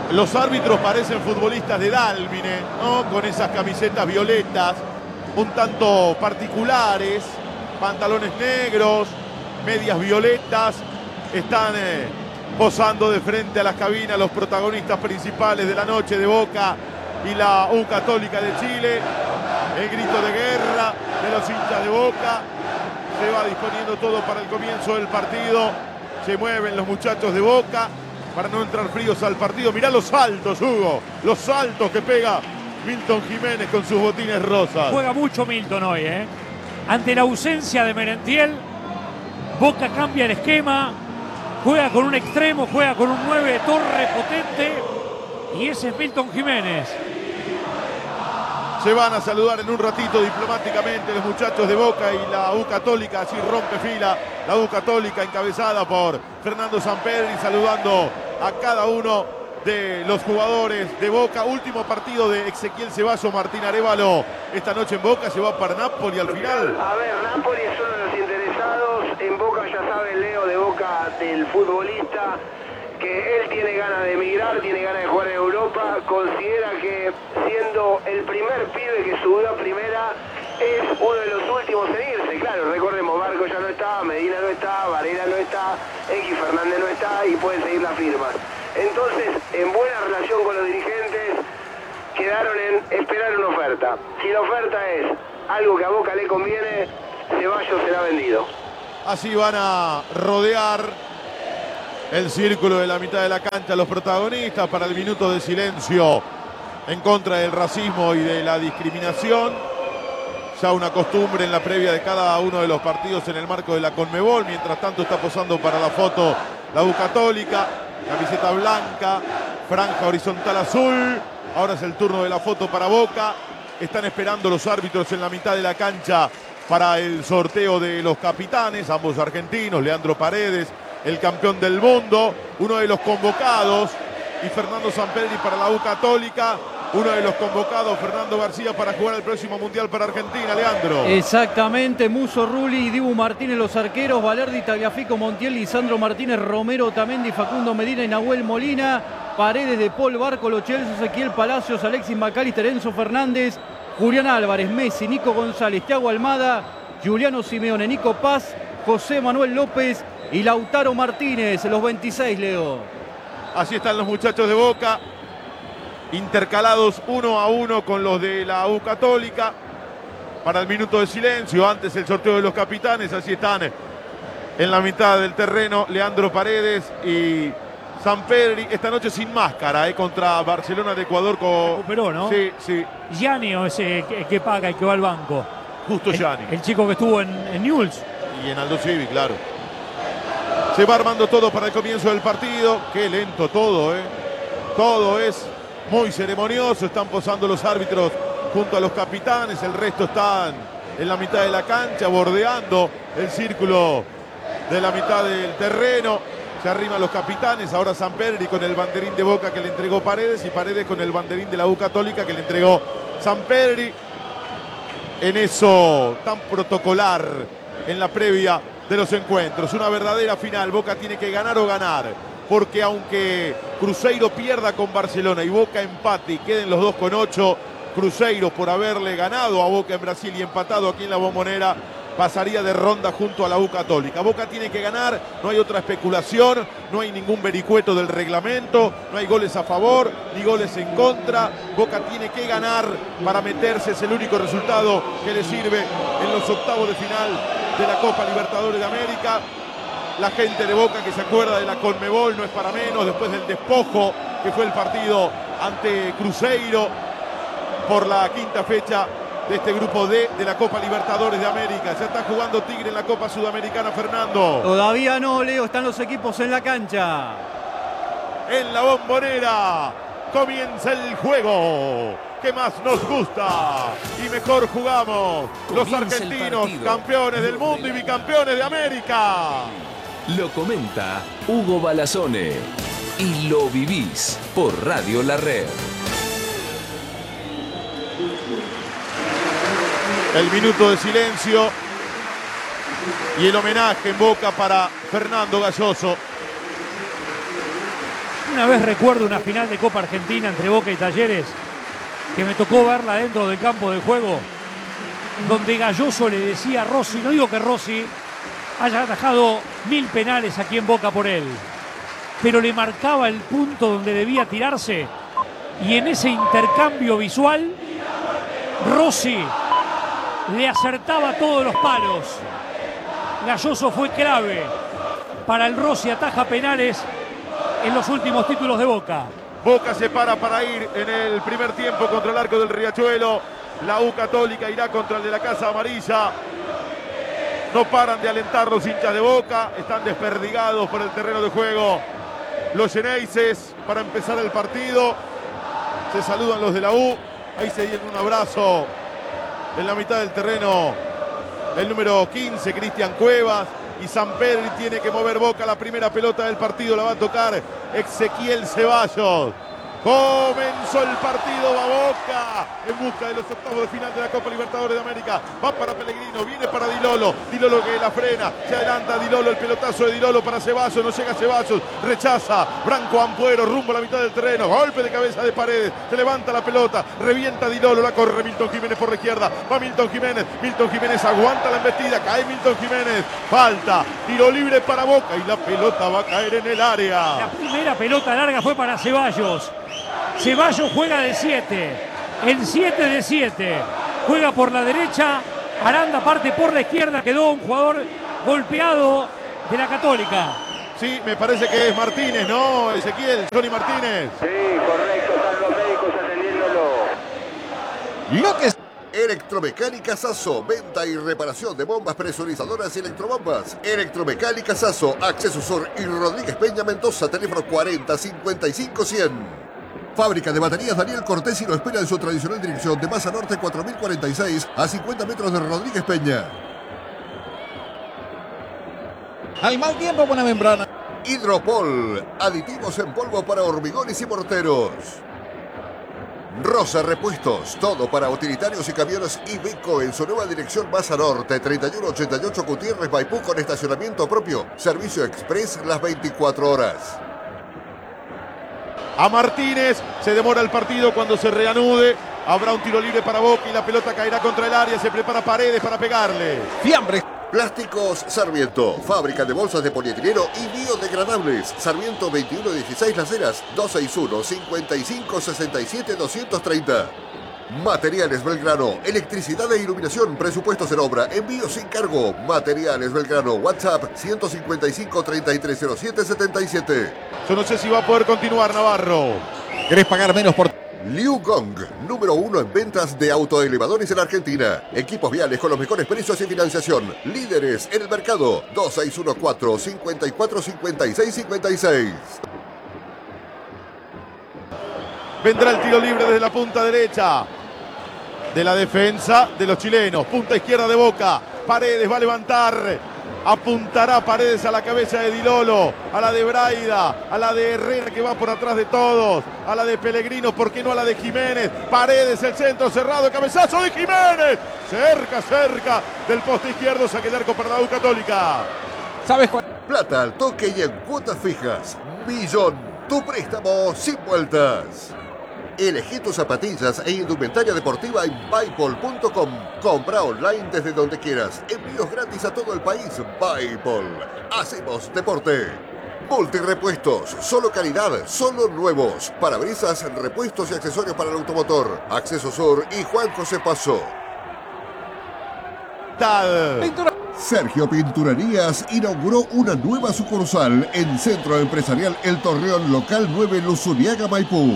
Los árbitros parecen futbolistas de Dálmine, ¿no? Con esas camisetas violetas, un tanto particulares, pantalones negros, medias violetas. Están posando de frente a las cabinas los protagonistas principales de la noche de Boca y la U Católica de Chile. El grito de guerra de los hinchas de Boca. Se va disponiendo todo para el comienzo del partido. Se mueven los muchachos de Boca para no entrar fríos al partido. Mirá los saltos, Hugo. Los saltos que pega Milton Jiménez con sus botines rosas. Juega mucho Milton hoy, ¿eh? Ante la ausencia de Merentiel, Boca cambia el esquema. Juega con un extremo, juega con un 9 de torre potente. Y ese es Milton Jiménez. Se van a saludar en un ratito diplomáticamente los muchachos de Boca y la U Católica. Así rompe fila la U Católica encabezada por Fernando Sampedri, saludando a cada uno de los jugadores de Boca. Último partido de Ezequiel Ceballos, Martín Arévalo esta noche en Boca. Se va para Napoli al final. A ver, Napoli es uno de los interesados. En Boca ya sabe Leo de Boca, del futbolista, que él tiene ganas de emigrar, tiene ganas de jugar en Europa. Considera que siendo el primer pibe que subió a primera, es uno de los últimos en irse. Claro, recordemos, Barco ya no está, Medina no está, Varela no está, X Fernández no está y pueden seguir las firmas. Entonces, en buena relación con los dirigentes, quedaron en esperar una oferta. Si la oferta es algo que a Boca le conviene, Ceballos será vendido. Así van a rodear el círculo de la mitad de la cancha los protagonistas para el minuto de silencio en contra del racismo y de la discriminación. Ya una costumbre en la previa de cada uno de los partidos en el marco de la Conmebol. Mientras tanto está posando para la foto la U Católica. Camiseta blanca, franja horizontal azul. Ahora es el turno de la foto para Boca. Están esperando los árbitros en la mitad de la cancha para el sorteo de los capitanes, ambos argentinos, Leandro Paredes, el campeón del mundo, uno de los convocados, y Fernando Sampedri para la U Católica, uno de los convocados, Fernando García, para jugar el próximo Mundial para Argentina, Leandro. Exactamente, Musso, Rulli y Dibu Martínez los arqueros, Valerdi, Tagliafico, Montiel, Lisandro Martínez, Romero, Otamendi, Facundo Medina y Nahuel Molina, Paredes, De Paul, Barco, Lo Celso, Ezequiel Palacios, Alexis McAllister, Enzo Fernández, Julián Álvarez, Messi, Nico González, Thiago Almada, Juliano Simeone, Nico Paz, José Manuel López y Lautaro Martínez, los 26, Leo. Así están los muchachos de Boca, intercalados 1-1 con los de la U Católica. Para el minuto de silencio, antes el sorteo de los capitanes, así están en la mitad del terreno Leandro Paredes y Sampedri. Esta noche sin máscara, contra Barcelona de Ecuador. Recuperó, ¿no? Sí, sí. Gianni o ese que paga, el que va al banco. Justo Gianni. El chico que estuvo en Newell's. Y en Aldo Civi, claro. Se va armando todo para el comienzo del partido. Qué lento todo, Todo es muy ceremonioso. Están posando los árbitros junto a los capitanes. El resto están en la mitad de la cancha, bordeando el círculo de la mitad del terreno. Se arriman los capitanes. Ahora Sampedri con el banderín de Boca que le entregó Paredes, y Paredes con el banderín de la U Católica que le entregó Sampedri. En eso tan protocolar en la previa de los encuentros. Una verdadera final. Boca tiene que ganar o ganar, porque aunque Cruzeiro pierda con Barcelona y Boca empate y queden los dos con 8, Cruzeiro, por haberle ganado a Boca en Brasil y empatado aquí en la Bombonera, pasaría de ronda junto a la U Católica. Boca tiene que ganar, no hay otra especulación, no hay ningún vericueto del reglamento, no hay goles a favor ni goles en contra. Boca tiene que ganar para meterse, es el único resultado que le sirve en los octavos de final de la Copa Libertadores de América. La gente de Boca que se acuerda de la Conmebol no es para menos, después del despojo que fue el partido ante Cruzeiro por la quinta fecha de este grupo D de la Copa Libertadores de América. Ya está jugando Tigre en la Copa Sudamericana, Fernando. Todavía no, Leo, están los equipos en la cancha. En la Bombonera comienza el juego que más nos gusta y mejor jugamos. Los argentinos, campeones del mundo y bicampeones de América. Lo comenta Hugo Balazone y lo vivís por Radio La Red. El minuto de silencio y el homenaje en Boca para Fernando Galloso. Una vez recuerdo una final de Copa Argentina entre Boca y Talleres, que me tocó verla dentro del campo de juego, donde Galloso le decía a Rossi, no digo que Rossi haya atajado 1000 penales aquí en Boca por él, pero le marcaba el punto donde debía tirarse, y en ese intercambio visual Rossi le acertaba todos los palos. Galloso fue clave para el Rossi ataja penales en los últimos títulos de Boca. Boca se para ir en el primer tiempo contra el arco del Riachuelo. La U Católica irá contra el de la Casa Amarilla. No paran de alentar los hinchas de Boca. Están desperdigados por el terreno de juego los Xeneises para empezar el partido. Se saludan los de la U. Ahí se dieron un abrazo en la mitad del terreno. El número 15, Cristian Cuevas. Y Sampedri tiene que mover Boca. La primera pelota del partido la va a tocar Ezequiel Ceballos. Comenzó el partido, va Boca en busca de los octavos de final de la Copa Libertadores de América. Va para Pellegrino, viene para Di Lolo. Di Lolo que la frena, se adelanta Di Lolo, el pelotazo de Di Lolo para Ceballos, no llega Ceballos, rechaza Branco Ampuero, rumbo a la mitad del terreno. Golpe de cabeza de Paredes, se levanta la pelota, revienta Di Lolo, la corre Milton Jiménez por la izquierda. Va Milton Jiménez aguanta la embestida, cae Milton Jiménez, falta, tiro libre para Boca y la pelota va a caer en el área. La primera pelota larga fue para Ceballos. Ceballos juega de 7, el 7 de 7, juega por la derecha, Aranda parte por la izquierda, quedó un jugador golpeado de la Católica. Sí, me parece que es Martínez, ¿no, Ezequiel? Johnny Martínez. Sí, correcto, están los médicos atendiéndolo. Lo que es Electromecánica Sasso, venta y reparación de bombas presurizadoras y electrobombas. Electromecánica Sasso, Acceso Sur y Rodríguez Peña Mendoza, teléfono 40 55 100. Fábrica de baterías Daniel Cortés y lo espera en su tradicional dirección de Masa Norte 4046 a 50 metros de Rodríguez Peña. Al mal tiempo, buena membrana. Hidropol, aditivos en polvo para hormigones y morteros. Rosa Repuestos, todo para utilitarios y camiones Iveco en su nueva dirección Masa Norte 3188 Gutiérrez Maipú con estacionamiento propio. Servicio express las 24 horas. A Martínez, se demora el partido, cuando se reanude habrá un tiro libre para Boca y la pelota caerá contra el área, se prepara Paredes para pegarle. Fiambre. Plásticos Sarmiento, fábrica de bolsas de polietileno y biodegradables. Sarmiento 2116 Las Heras, 261 55 67 230. Materiales Belgrano, electricidad e iluminación, presupuestos en obra, envío sin cargo. Materiales Belgrano, WhatsApp 155 3307 77. Yo no sé si va a poder continuar Navarro. ¿Querés pagar menos por...? Liu Gong, número 1 en ventas de autoelevadores en Argentina. Equipos viales con los mejores precios y financiación. Líderes en el mercado. 2614 54 56 56. Vendrá el tiro libre desde la punta derecha de la defensa de los chilenos. Punta izquierda de Boca. Paredes va a levantar. Apuntará Paredes a la cabeza de Di Lolo, a la de Braida, a la de Herrera que va por atrás de todos, a la de Pellegrino, ¿por qué no a la de Jiménez? Paredes, el centro cerrado, cabezazo de Jiménez. Cerca del poste izquierdo, saque de arco para la U Católica. ¿Sabes cuál? Plata al toque y en cuotas fijas. Millón, tu préstamo sin vueltas. Elegí tus zapatillas e indumentaria deportiva en Buypol.com. Compra online desde donde quieras. Envíos gratis a todo el país. Buypol. Hacemos deporte. Multirepuestos. Solo calidad. Solo nuevos. Parabrisas, repuestos y accesorios para el automotor. Acceso Sur y Juan José Paso. Pintura. Sergio Pinturerías inauguró una nueva sucursal en Centro Empresarial El Torreón, local 9, Luzuriaga, Maipú.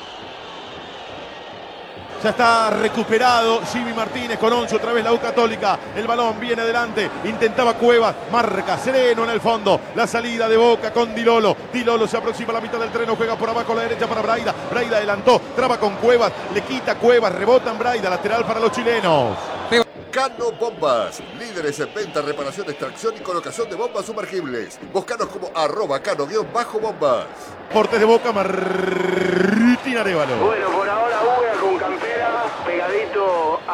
Ya está recuperado Jimmy Martínez con 11, otra vez la U Católica. El balón viene adelante, intentaba Cuevas, marca sereno en el fondo. La salida de Boca con Di Lolo. Di Lolo se aproxima a la mitad del terreno, juega por abajo a la derecha para Braida. Braida adelantó, traba con Cuevas, le quita Cuevas, rebota en Braida, lateral para los chilenos. Cano Bombas, líderes en venta, reparación, extracción y colocación de bombas sumergibles. Búscanos como @cano_bombas. Portes de Boca, Martín Arévalo. Bueno, por ahora Uga con campera, pegadito a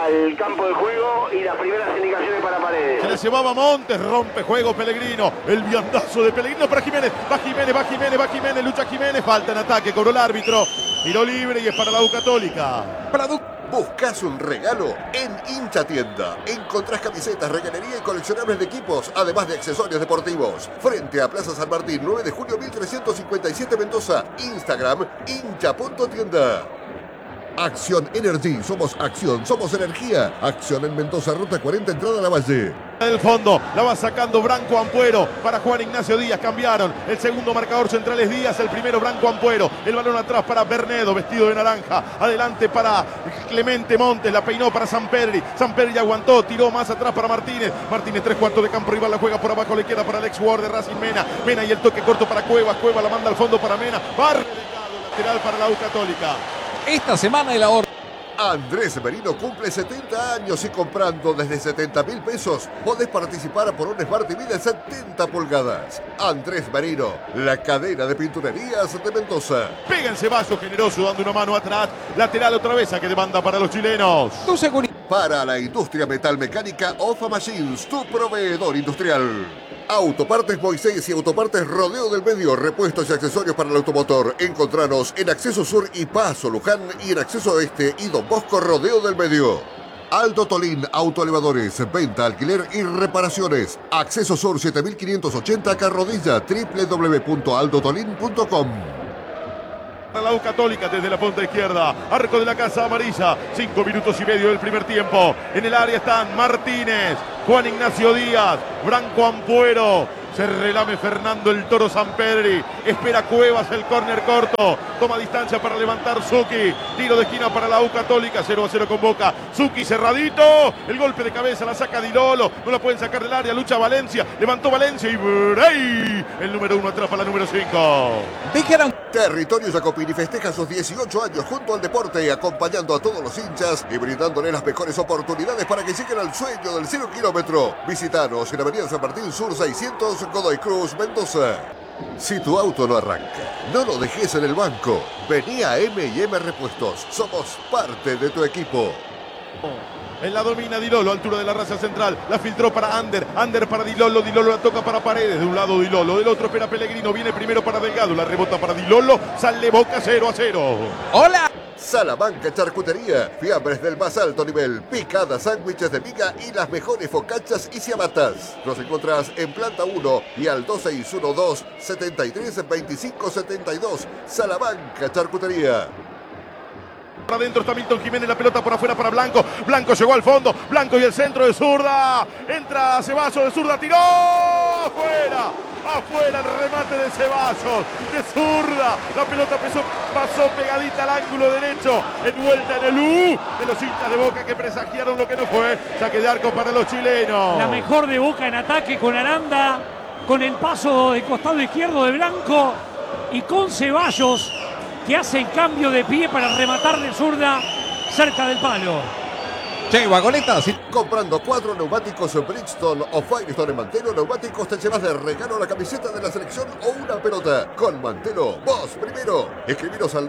al campo de juego y las primeras indicaciones para Paredes. Se la llevaba Montes, rompe juego Pellegrino. El viandazo de Pellegrino para Jiménez. Va Jiménez, lucha Jiménez. Falta en ataque, cobró el árbitro. Tiro libre y es para la U Católica. ¿Buscas un regalo? En Hincha Tienda encontrás camisetas, regalería y coleccionables de equipos, además de accesorios deportivos. Frente a Plaza San Martín, 9 de julio 1357 Mendoza. Instagram, hincha.tienda. Acción Energy, somos acción, somos energía. Acción en Mendoza, ruta 40, entrada a la Valle. Del fondo, la va sacando Branco Ampuero para Juan Ignacio Díaz, cambiaron. El segundo marcador central es Díaz, el primero Branco Ampuero. El balón atrás para Bernedo, vestido de naranja. Adelante para Clemente Montes, la peinó para Sampedri. Sampedri aguantó, tiró más atrás para Martínez. Martínez, 3/4 de campo rival, la juega por abajo, le queda para el ex jugador de Racing Mena. Mena y el toque corto para Cuevas, Cuevas la manda al fondo para Mena. Barre lateral para la U Católica. Esta semana el ahorro. Andrés Merino cumple 70 años y comprando desde 70.000 pesos podés participar por un Smart TV de 70 pulgadas. Andrés Merino, la cadena de pinturerías de Mendoza. Pega el Ceballos generoso dando una mano atrás. Lateral otra vez a que demanda para los chilenos. Tu seguridad. Para la industria metalmecánica, Ofa Machines, tu proveedor industrial. Autopartes Moisés y Autopartes Rodeo del Medio, repuestos y accesorios para el automotor. Encontranos en Acceso Sur y Paso Luján y en Acceso Oeste y Don Bosco Rodeo del Medio. Aldo Tolín Autoelevadores, venta, alquiler y reparaciones. Acceso Sur 7580 Carrodilla, www.aldotolin.com. La U Católica desde la punta izquierda, arco de la Casa Amarilla, 5 minutos y medio del primer tiempo. En el área están Martínez, Juan Ignacio Díaz, Branco Ampuero. Se relame Fernando el Toro Sampedri. Espera Cuevas el córner corto. Toma distancia para levantar Zucchi. Tiro de esquina para la U Católica. 0-0 con Boca. Zucchi cerradito. El golpe de cabeza la saca Di Lolo. No la pueden sacar del área. Lucha Valencia. Levantó Valencia y Bray. El número 1 atrapa la número 5. Dijeron. Territorio Jacopini festeja sus 18 años junto al deporte, acompañando a todos los hinchas y brindándole las mejores oportunidades para que lleguen al sueño del 0 kilómetro. Visitanos en Avenida San Martín Sur 600, Godoy Cruz, Mendoza. Si tu auto no arranca, no lo dejes en el banco. Vení a M&M Repuestos. Somos parte de tu equipo. En la domina Di Lolo, altura de la raza central. La filtró para Ander. Ander para Di Lolo. Di Lolo la toca para Paredes. De un lado Di Lolo, del otro espera Pellegrino. Viene primero para Delgado. La rebota para Di Lolo. Sale Boca 0-0. Hola. Salamanca Charcutería, fiambres del más alto nivel, picadas, sándwiches de miga y las mejores focachas y ciabatas. Nos encontrás en planta 1 y al 2612-732572. Salamanca Charcutería. Para adentro está Milton Jiménez, la pelota por afuera para Blanco. Blanco llegó al fondo. Blanco y el centro de zurda. Entra Ceballos de zurda, tiró. Afuera. Afuera el remate de Ceballos. De zurda. La pelota pasó pegadita al ángulo derecho. Envuelta en el U de los hinchas de Boca que presagiaron lo que no fue. Saque de arco para los chilenos. La mejor de Boca en ataque con Aranda. Con el paso de costado izquierdo de Blanco. Y con Ceballos, que hace el cambio de pie para rematar de zurda cerca del palo. Che, Guagoleta, sí. Comprando 4 neumáticos Bridgestone o Firestone en Mantelo Neumáticos te llevas de regalo la camiseta de la selección o una pelota. Con Mantelo, vos primero. Escribiros al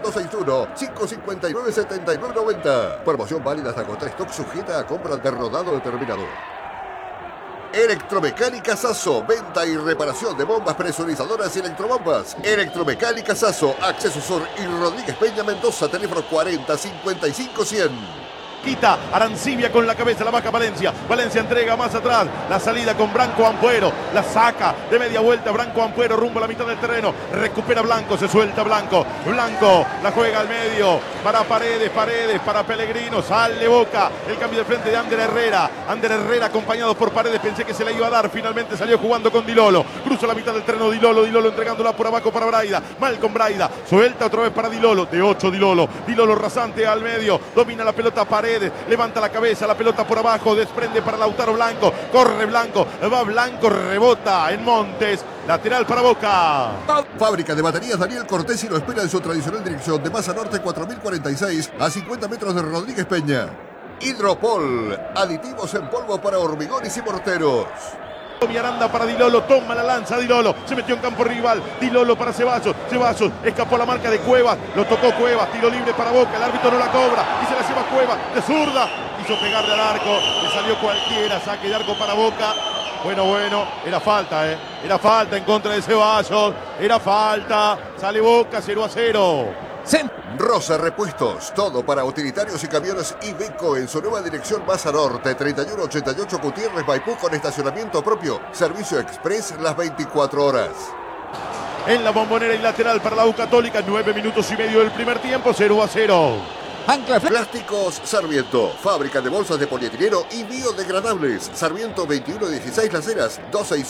261-559-7990. Promoción válida hasta con 3 stocks, sujeta a compra de rodado determinado. Electromecánica Sasso, venta y reparación de bombas presurizadoras y electrobombas. Electromecánica Sasso, Acceso Sur y Rodríguez Peña Mendoza, teléfono 40-55-100. Quita Arancibia con la cabeza, la baja Valencia. Valencia entrega más atrás. La salida con Branco Ampuero. La saca de media vuelta Branco Ampuero rumbo a la mitad del terreno. Recupera Blanco, se suelta Blanco. Blanco la juega al medio para Paredes, Paredes para Pellegrino. Sale Boca. El cambio de frente de Ander Herrera. Ander Herrera acompañado por Paredes. Pensé que se la iba a dar. Finalmente salió jugando con Di Lolo. Cruza la mitad del terreno Di Lolo. Di Lolo entregándola por abajo para Braida. Mal con Braida. Suelta otra vez para Di Lolo. De 8 Di Lolo. Di Lolo rasante al medio. Domina la pelota Paredes. Levanta la cabeza, la pelota por abajo, desprende para Lautaro Blanco, corre Blanco, va Blanco, rebota en Montes, lateral para Boca. Fábrica de baterías Daniel Cortés y lo espera en su tradicional dirección de Masa Norte 4046 a 50 metros de Rodríguez Peña. Hidropol, aditivos en polvo para hormigones y morteros. Aranda para Di Lolo, toma la lanza Di Lolo, se metió en campo rival, Di Lolo para Ceballos, Ceballos escapó a la marca de Cuevas, lo tocó Cuevas, tiro libre para Boca, el árbitro no la cobra y se la lleva Cuevas de zurda y quiso pegarle al arco, le salió cualquiera, saque de arco para Boca. Bueno, era falta, era falta en contra de Ceballos, era falta, sale Boca 0-0. Rosa Repuestos, todo para utilitarios y camiones Iveco en su nueva dirección Baza Norte, 3188 Gutiérrez Maipú con estacionamiento propio, servicio express las 24 horas. En la Bombonera y lateral para la U Católica, 9 minutos y medio del primer tiempo, 0-0. Plásticos Sarmiento, fábrica de bolsas de polietileno y biodegradables. Sarmiento 2116 Las Heras,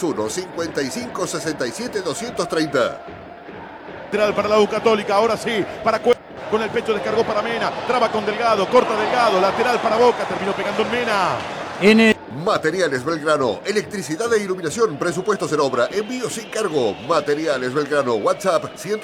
261-5567-230. Lateral para la U Católica, ahora sí, para con el pecho descargó para Mena, traba con Delgado, corta Delgado, lateral para Boca, terminó pegando en Mena. Materiales Belgrano, electricidad e iluminación, presupuestos en obra, envío sin cargo. Materiales Belgrano, WhatsApp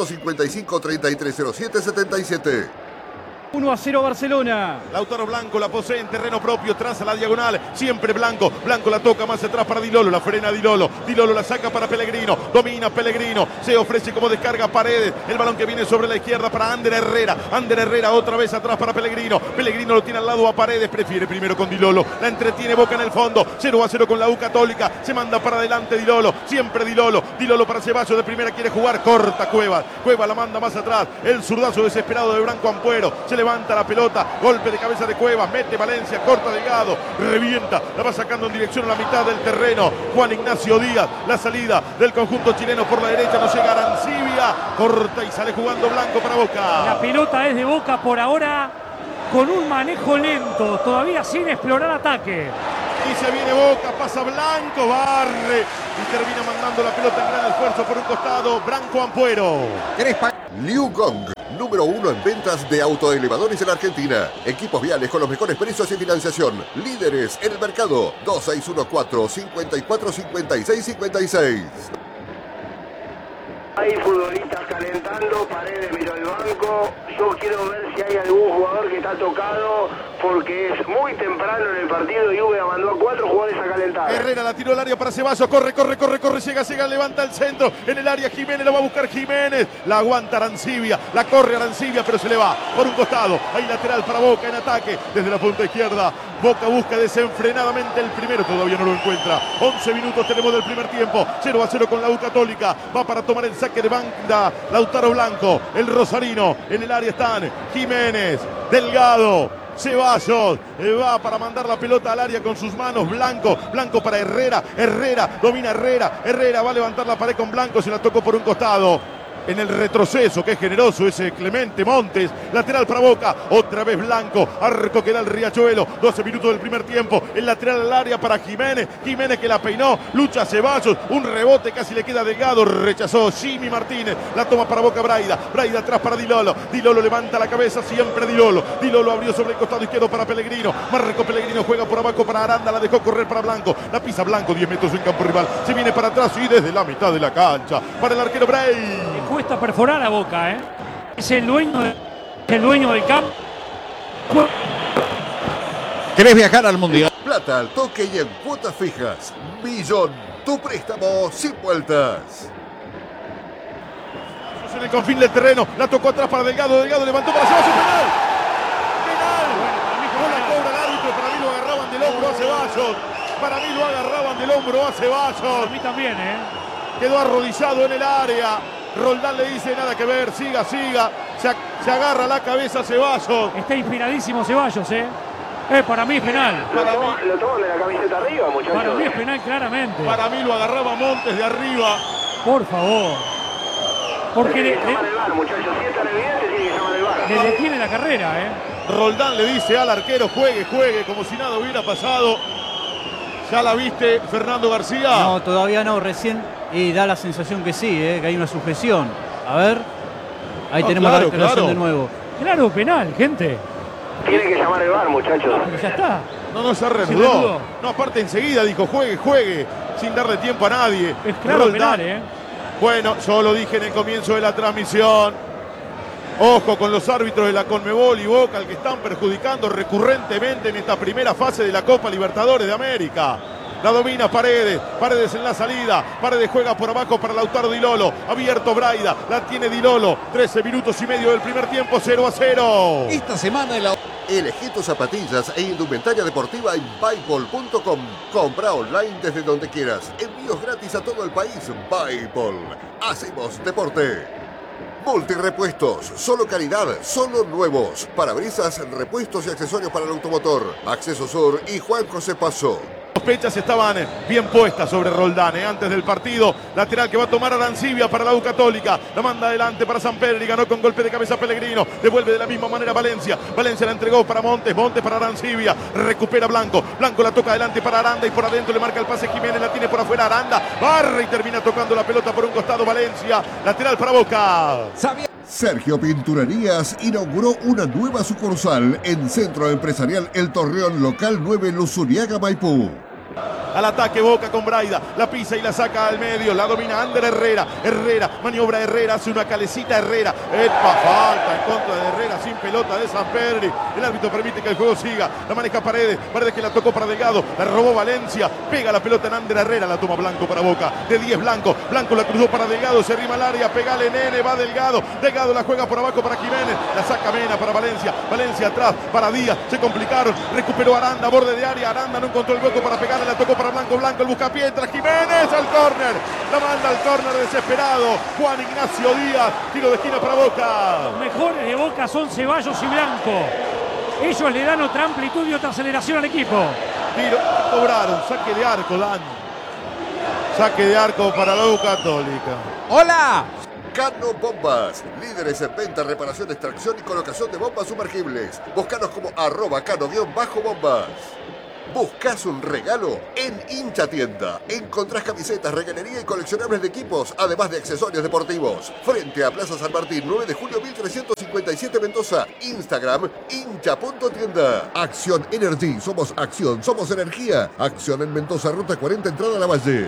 155-3307-77. 1-0 Barcelona. Lautaro Blanco la posee en terreno propio, traza la diagonal, siempre Blanco. Blanco la toca más atrás para Di Lolo, la frena Di Lolo. Di Lolo la saca para Pellegrino, domina Pellegrino, se ofrece como descarga Paredes. El balón que viene sobre la izquierda para Ander Herrera. Ander Herrera otra vez atrás para Pellegrino. Pellegrino lo tiene al lado a Paredes, prefiere primero con Di Lolo. La entretiene Boca en el fondo, 0-0 con la U Católica. Se manda para adelante Di Lolo, siempre Di Lolo. Di Lolo para Ceballos, de primera quiere jugar, corta Cuevas. Cuevas la manda más atrás, el zurdazo desesperado de Branco Ampuero. Se levanta la pelota, golpe de cabeza de Cuevas, mete Valencia, corta Delgado, revienta, la va sacando en dirección a la mitad del terreno. Juan Ignacio Díaz, la salida del conjunto chileno por la derecha, no llega Arancibia, corta y sale jugando Blanco para Boca. La pelota es de Boca por ahora, con un manejo lento, todavía sin explorar ataque. Y se viene Boca, pasa Blanco, barre y termina mandando la pelota en gran esfuerzo por un costado, Branco Ampuero. Liu Gong, número 1 en ventas de autoelevadores en Argentina. Equipos viales con los mejores precios y financiación. Líderes en el mercado. 2614-545656. Hay futbolistas calentando, Paredes miró el banco. Yo quiero ver si hay algún jugador que está tocado, porque es muy temprano en el partido y Uve mandó a 4 jugadores a calentar. Herrera la tiró al área para Ceballos, corre, llega, levanta el centro, en el área Jiménez, lo va a buscar Jiménez, la aguanta Arancibia, la corre Arancibia, pero se le va por un costado, hay lateral para Boca en ataque, desde la punta izquierda, Boca busca desenfrenadamente el primero, todavía no lo encuentra, 11 minutos tenemos del primer tiempo, 0-0 con la U Católica, va para tomar el saque de banda, Lautaro Blanco, el rosarino, en el área están Jiménez, Delgado, Ceballos, va para mandar la pelota al área con sus manos, Blanco para Herrera, domina Herrera va a levantar la pared con Blanco, se la tocó por un costado. En el retroceso, que es generoso ese Clemente Montes, lateral para Boca, otra vez Blanco, arco que da el Riachuelo, 12 minutos del primer tiempo, el lateral al área para Jiménez que la peinó, lucha Ceballos, un rebote casi le queda Delgado, rechazó Jimmy Martínez, la toma para Boca Braida atrás para Di Lolo levanta la cabeza, siempre Di Lolo abrió sobre el costado izquierdo para Pellegrino, Marco Pellegrino juega por abajo para Aranda, la dejó correr para Blanco, la pisa Blanco, 10 metros en campo rival, se viene para atrás y desde la mitad de la cancha, para el arquero Bray. Cuesta perforar a Boca, es el dueño del campo. ¿Querés viajar al Mundial? Plata al toque y en cuotas fijas. Millón, tu préstamo sin vueltas. En el confín del terreno, la tocó atrás para Delgado levantó para Ceballos, penal. No la cobra el árbitro, para mí lo agarraban del hombro a Ceballos. A mí también, Quedó arrodillado en el área. Roldán le dice nada que ver, siga. Se agarra la cabeza Ceballos. Está inspiradísimo Ceballos, para mí es penal. Lo toman de la camiseta arriba, muchachos. Para mí es penal claramente. Para mí lo agarraba Montes de arriba. Por favor. Porque Tiene que llamar el VAR, muchachos. Si es tan evidente, tiene que llamar el VAR. le detiene la carrera, Roldán le dice al arquero, juegue, como si nada hubiera pasado. ¿Ya la viste, Fernando García? No, todavía no, recién y da la sensación que sí, que hay una sujeción. A ver, ahí tenemos la declaración de nuevo. Claro, penal, gente. Tiene que llamar el VAR, muchachos. Pero ya está. No, se reanudó. No, aparte enseguida dijo, juegue, sin darle tiempo a nadie. Es claro Roldán. penal, Bueno, yo lo dije en el comienzo de la transmisión. Ojo con los árbitros de la Conmebol y Boca, al que están perjudicando recurrentemente en esta primera fase de la Copa Libertadores de América. La domina Paredes. Paredes en la salida. Paredes juega por abajo para Lautaro Di Lolo. Abierto Braida. La tiene Di Lolo. 13 minutos y medio del primer tiempo. 0-0. Esta semana en la... Elegí tus zapatillas e indumentaria deportiva en Bipol.com. Compra online desde donde quieras. Envíos gratis a todo el país. Bipol. Hacemos deporte. Multirepuestos. Solo calidad. Solo nuevos. Parabrisas, repuestos y accesorios para el automotor. Acceso Sur y Juan José Paso. Las sospechas estaban bien puestas sobre Roldán antes del partido. Lateral que va a tomar Arancibia para la U Católica. La manda adelante para Sampedri. Ganó con golpe de cabeza Pellegrino. Devuelve de la misma manera Valencia. Valencia la entregó para Montes. Montes para Arancibia. Recupera Blanco. Blanco la toca adelante para Aranda y por adentro le marca el pase Jiménez. La tiene por afuera Aranda. Barra y termina tocando la pelota por un costado Valencia. Lateral para Boca. Sergio Pinturerías inauguró una nueva sucursal en Centro Empresarial El Torreón, local 9, Luzuriaga, Maipú. Al ataque Boca con Braida, la pisa y la saca al medio, la domina Ander Herrera, maniobra Herrera, hace una calecita Herrera, falta en contra de Herrera, sin pelota de Sampedri, el árbitro permite que el juego siga, la maneja Paredes que la tocó para Delgado, la robó Valencia, pega la pelota en Ander Herrera, la toma Blanco para Boca, de 10 Blanco la cruzó para Delgado, se arrima al área, pegale Nene, va Delgado la juega por abajo para Jiménez, la saca Mena para Valencia atrás para Díaz, se complicaron, recuperó Aranda, borde de área, Aranda no encontró el hueco para pegarle, la tocó para Blanco, el buscapié, entra Jiménez al córner, la manda al córner desesperado, Juan Ignacio Díaz, tiro de esquina para Boca. Los mejores de Boca son Ceballos y Blanco, ellos le dan otra amplitud y otra aceleración al equipo. Tiro, cobraron, saque de arco Dan, saque de arco para la U Católica. ¡Hola! Cano Bombas, líderes en venta, reparación, extracción y colocación de bombas sumergibles. Búscanos como @cano_bombas. ¿Buscas un regalo? En Hincha Tienda encontrás camisetas, regalería y coleccionables de equipos, además de accesorios deportivos. Frente a Plaza San Martín, 9 de julio 1357 Mendoza. Instagram, hincha.tienda. Acción Energy, somos acción, somos energía. Acción en Mendoza, ruta 40, entrada a la Valle.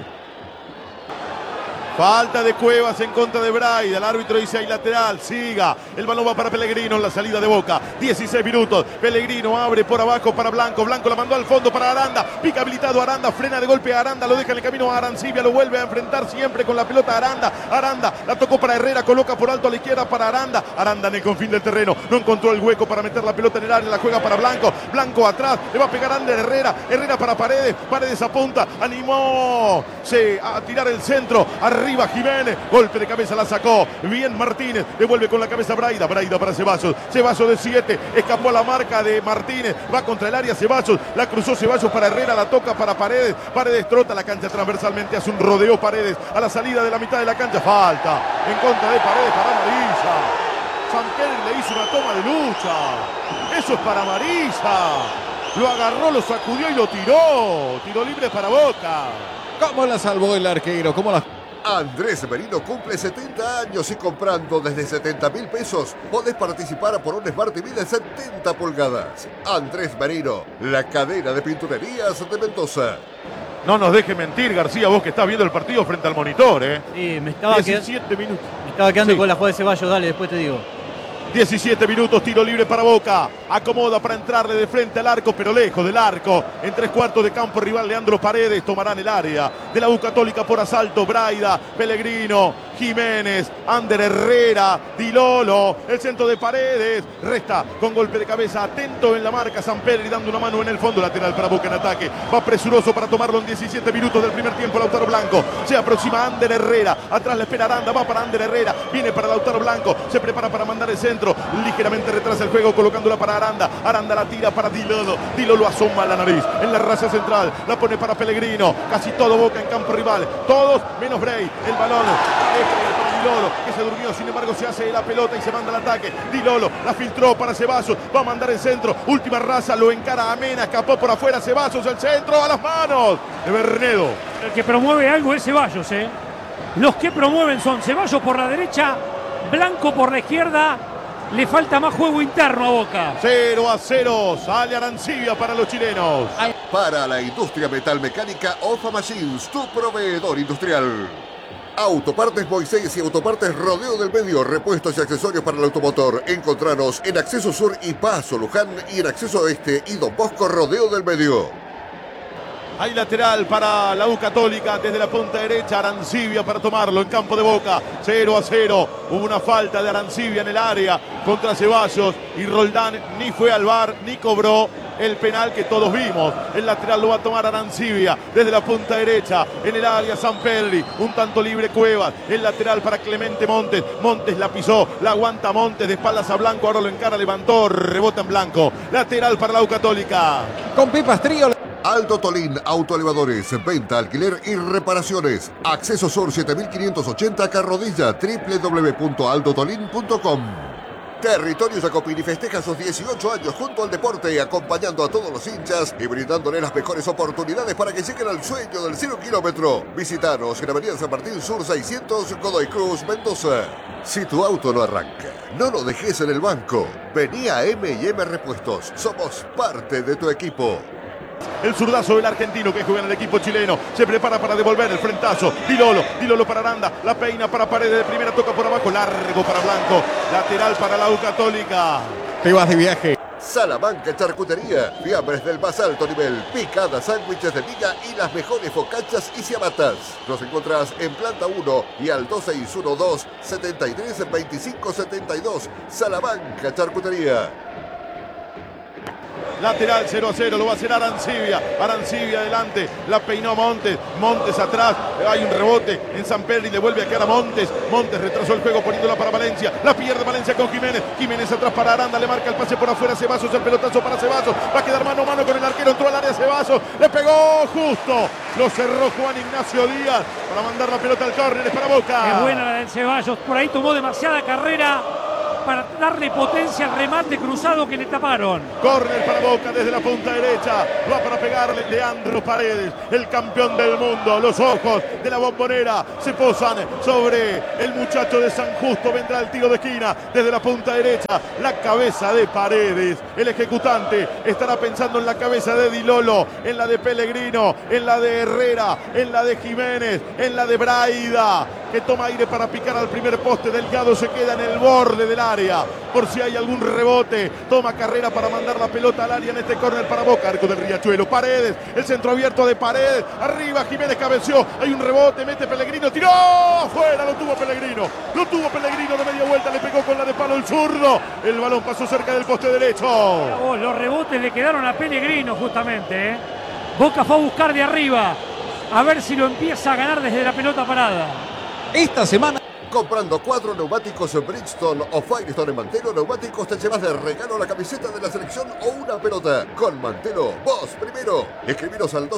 Falta de Cuevas en contra de Braida. El árbitro dice hay lateral. Siga. El balón va para Pellegrino en la salida de Boca. 16 minutos. Pellegrino abre por abajo para Blanco. Blanco la mandó al fondo para Aranda. Pica habilitado Aranda. Frena de golpe a Aranda. Lo deja en el camino a Arancibia. Lo vuelve a enfrentar siempre con la pelota Aranda. Aranda la tocó para Herrera. Coloca por alto a la izquierda para Aranda. Aranda en el confín del terreno. No encontró el hueco para meter la pelota en el área. La juega para Blanco. Blanco atrás. Le va a pegar Ander Herrera. Herrera para Paredes. Paredes apunta. Animó. A tirar el centro. Arriba Jiménez, golpe de cabeza la sacó, bien Martínez, devuelve con la cabeza Braida para Ceballos de 7, escapó a la marca de Martínez, va contra el área Ceballos, la cruzó Ceballos para Herrera, la toca para Paredes trota la cancha transversalmente, hace un rodeo Paredes, a la salida de la mitad de la cancha, falta, en contra de Paredes para Marisa, Sampedri le hizo una toma de lucha, eso es para Marisa, lo agarró, lo sacudió y lo tiro libre para Boca. ¿Cómo la salvó el arquero? ¿Cómo la... Andrés Merino cumple 70 años y comprando desde 70.000 pesos podés participar por un Smart TV de 70 pulgadas. Andrés Merino, la cadena de pinturerías de Mendoza. No nos deje mentir, García, vos que estás viendo el partido frente al monitor, ¿eh? Sí, me estaba 17 minutos. Me estaba quedando Sí. con la jugada de Ceballos, dale, después te digo. 17 minutos, tiro libre para Boca. Acomoda para entrarle de frente al arco, pero lejos del arco. En 3/4 de campo, rival Leandro Paredes. Tomarán el área de la U Católica por asalto. Braida, Pellegrino, Jiménez, Ander Herrera, Di Lolo. El centro de Paredes. Resta con golpe de cabeza. Atento en la marca Sampedri dando una mano en el fondo. Lateral para Boca en ataque. Va presuroso para tomarlo en 17 minutos del primer tiempo. Lautaro Blanco. Se aproxima Ander Herrera. Atrás la espera Aranda. Va para Ander Herrera. Viene para Lautaro Blanco. Se prepara para mandar el centro. Ligeramente retrasa el juego colocándola para Aranda. Aranda la tira para Di Lolo. Di Lolo asoma la nariz en la raza central. La pone para Pellegrino. Casi todo Boca en campo rival. Todos menos Bray. El balón es para Di Lolo que se durmió. Sin embargo se hace la pelota y se manda al ataque. Di Lolo la filtró para Ceballos. Va a mandar el centro. Última raza. Lo encara a Mena. Escapó por afuera Ceballos. El centro a las manos de Bernedo. El que promueve algo es Ceballos, ¿eh? Los que promueven son Ceballos por la derecha, Blanco por la izquierda. Le falta más juego interno a Boca. 0-0. Sale Arancibia para los chilenos. Para la industria metalmecánica, Ofa Machines, tu proveedor industrial. Autopartes Moisés y Autopartes Rodeo del Medio, repuestos y accesorios para el automotor. Encontranos en Acceso Sur y Paso Luján y en Acceso Oeste y Don Bosco Rodeo del Medio. Hay lateral para la U Católica desde la punta derecha. Arancibia para tomarlo en campo de Boca. 0-0. Hubo una falta de Arancibia en el área contra Ceballos. Y Roldán ni fue al VAR ni cobró el penal que todos vimos. El lateral lo va a tomar Arancibia desde la punta derecha. En el área Sanpelli. Un tanto libre Cuevas. El lateral para Clemente Montes. Montes la pisó. La aguanta Montes de espaldas a Blanco. Ahora lo encara, levantó. Rebota en Blanco. Lateral para la U Católica. Con Pipas Trío. Aldo Tolín Autoelevadores, venta, alquiler y reparaciones. Acceso Sur 7580 Carrodilla, www.aldotolin.com. Territorio Jacopini festeja sus 18 años junto al deporte, acompañando a todos los hinchas y brindándole las mejores oportunidades para que lleguen al sueño del 0 kilómetro. Visítanos en Avenida San Martín Sur 600, Godoy Cruz, Mendoza. Si tu auto no arranca, no lo dejes en el banco. Vení a M&M Repuestos, somos parte de tu equipo. El zurdazo del argentino que juega en el equipo chileno. Se prepara para devolver el frentazo. Dilolo para Aranda. La peina para Paredes de primera. Toca por abajo. Largo para Blanco. Lateral para la U Católica. Te vas de viaje. Salamanca Charcutería. Fiambres del más alto nivel. Picadas, sándwiches de miga y las mejores focachas y ciabatas. Nos encontrás en planta 1 y al 2612-732572. Salamanca Charcutería. Lateral 0-0, lo va a hacer Arancibia. Arancibia adelante, la peinó Montes. Montes atrás, hay un rebote en Sanpelli, le vuelve a quedar a Montes. Montes retrasó el juego poniéndola para Valencia. La pierde Valencia con Jiménez. Jiménez atrás para Aranda, le marca el pase por afuera Ceballos, el pelotazo para Ceballos. Va a quedar mano a mano con el arquero, entró al área Ceballos. Le pegó justo. Lo cerró Juan Ignacio Díaz para mandar la pelota al córner, es para Boca. Qué buena la del Ceballos, por ahí tomó demasiada carrera para darle potencia al remate cruzado que le taparon. Córner para Boca desde la punta derecha. Va para pegarle Leandro Paredes, el campeón del mundo. Los ojos de la Bombonera se posan sobre el muchacho de San Justo. Vendrá el tiro de esquina desde la punta derecha. La cabeza de Paredes. El ejecutante estará pensando en la cabeza de Dilolo, en la de Pellegrino, en la de Herrera, en la de Jiménez, en la de Braida, que toma aire para picar al primer poste. Delgado se queda en el borde del área por si hay algún rebote. Toma carrera para mandar la pelota al área en este córner para Boca. Arco del Riachuelo. Paredes, el centro abierto de Paredes. Arriba Jiménez cabeció. Hay un rebote, mete Pellegrino, tiró fuera, lo tuvo Pellegrino de media vuelta, le pegó con la de palo el zurdo. El balón pasó cerca del poste derecho. Los rebotes le quedaron a Pellegrino justamente, ¿eh? Boca fue a buscar de arriba, a ver si lo empieza a ganar desde la pelota parada. Esta semana. Comprando 4 neumáticos Bridgestone o Firestone en Mantelo Neumáticos te llevas de regalo la camiseta de la selección o una pelota. Con Mantelo, vos primero. Escribiros al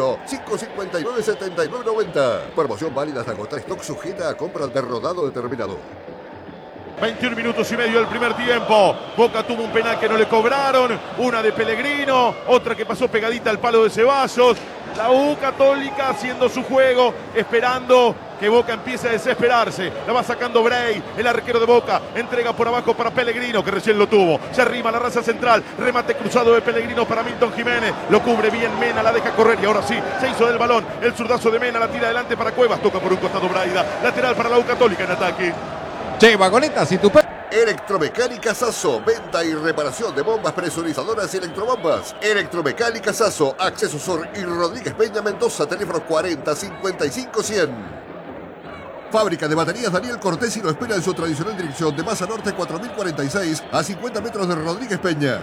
261-559-7990. Promoción válida hasta agotar stock, sujeta a compra de rodado determinado. 21 minutos y medio del primer tiempo. Boca tuvo un penal que no le cobraron. Una de Pellegrino, otra que pasó pegadita al palo de Ceballos. La U Católica haciendo su juego, esperando que Boca empiece a desesperarse. La va sacando Bray, el arquero de Boca. Entrega por abajo para Pellegrino, que recién lo tuvo. Se arrima la raza central. Remate cruzado de Pellegrino para Milton Jiménez. Lo cubre bien Mena, la deja correr. Y ahora sí, se hizo del balón. El zurdazo de Mena, la tira adelante para Cuevas. Toca por un costado Braida. Lateral para la U Católica en ataque. Che, vagonetas y tu Electromecánica Sasso, venta y reparación de bombas presurizadoras y electrobombas. Electromecánica Sasso, Acceso Sur y Rodríguez Peña Mendoza, teléfono 40 55 100. Fábrica de baterías Daniel Cortés lo espera en su tradicional dirección de Masa Norte 4046 a 50 metros de Rodríguez Peña.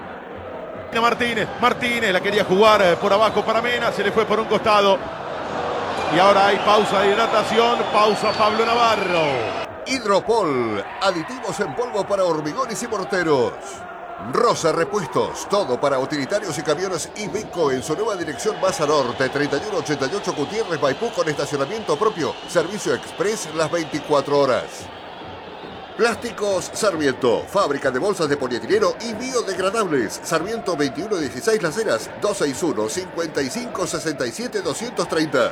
Martínez la quería jugar por abajo para Mena, se le fue por un costado. Y ahora hay pausa de hidratación, pausa Pablo Navarro. Hidropol, aditivos en polvo para hormigones y morteros. Rosa Repuestos, todo para utilitarios y camiones Iveco en su nueva dirección Masa Norte, 3188 Gutiérrez Maipú con estacionamiento propio, servicio express las 24 horas. Plásticos Sarmiento, fábrica de bolsas de polietileno y biodegradables. Sarmiento 2116 Las Heras, 261-5567-230.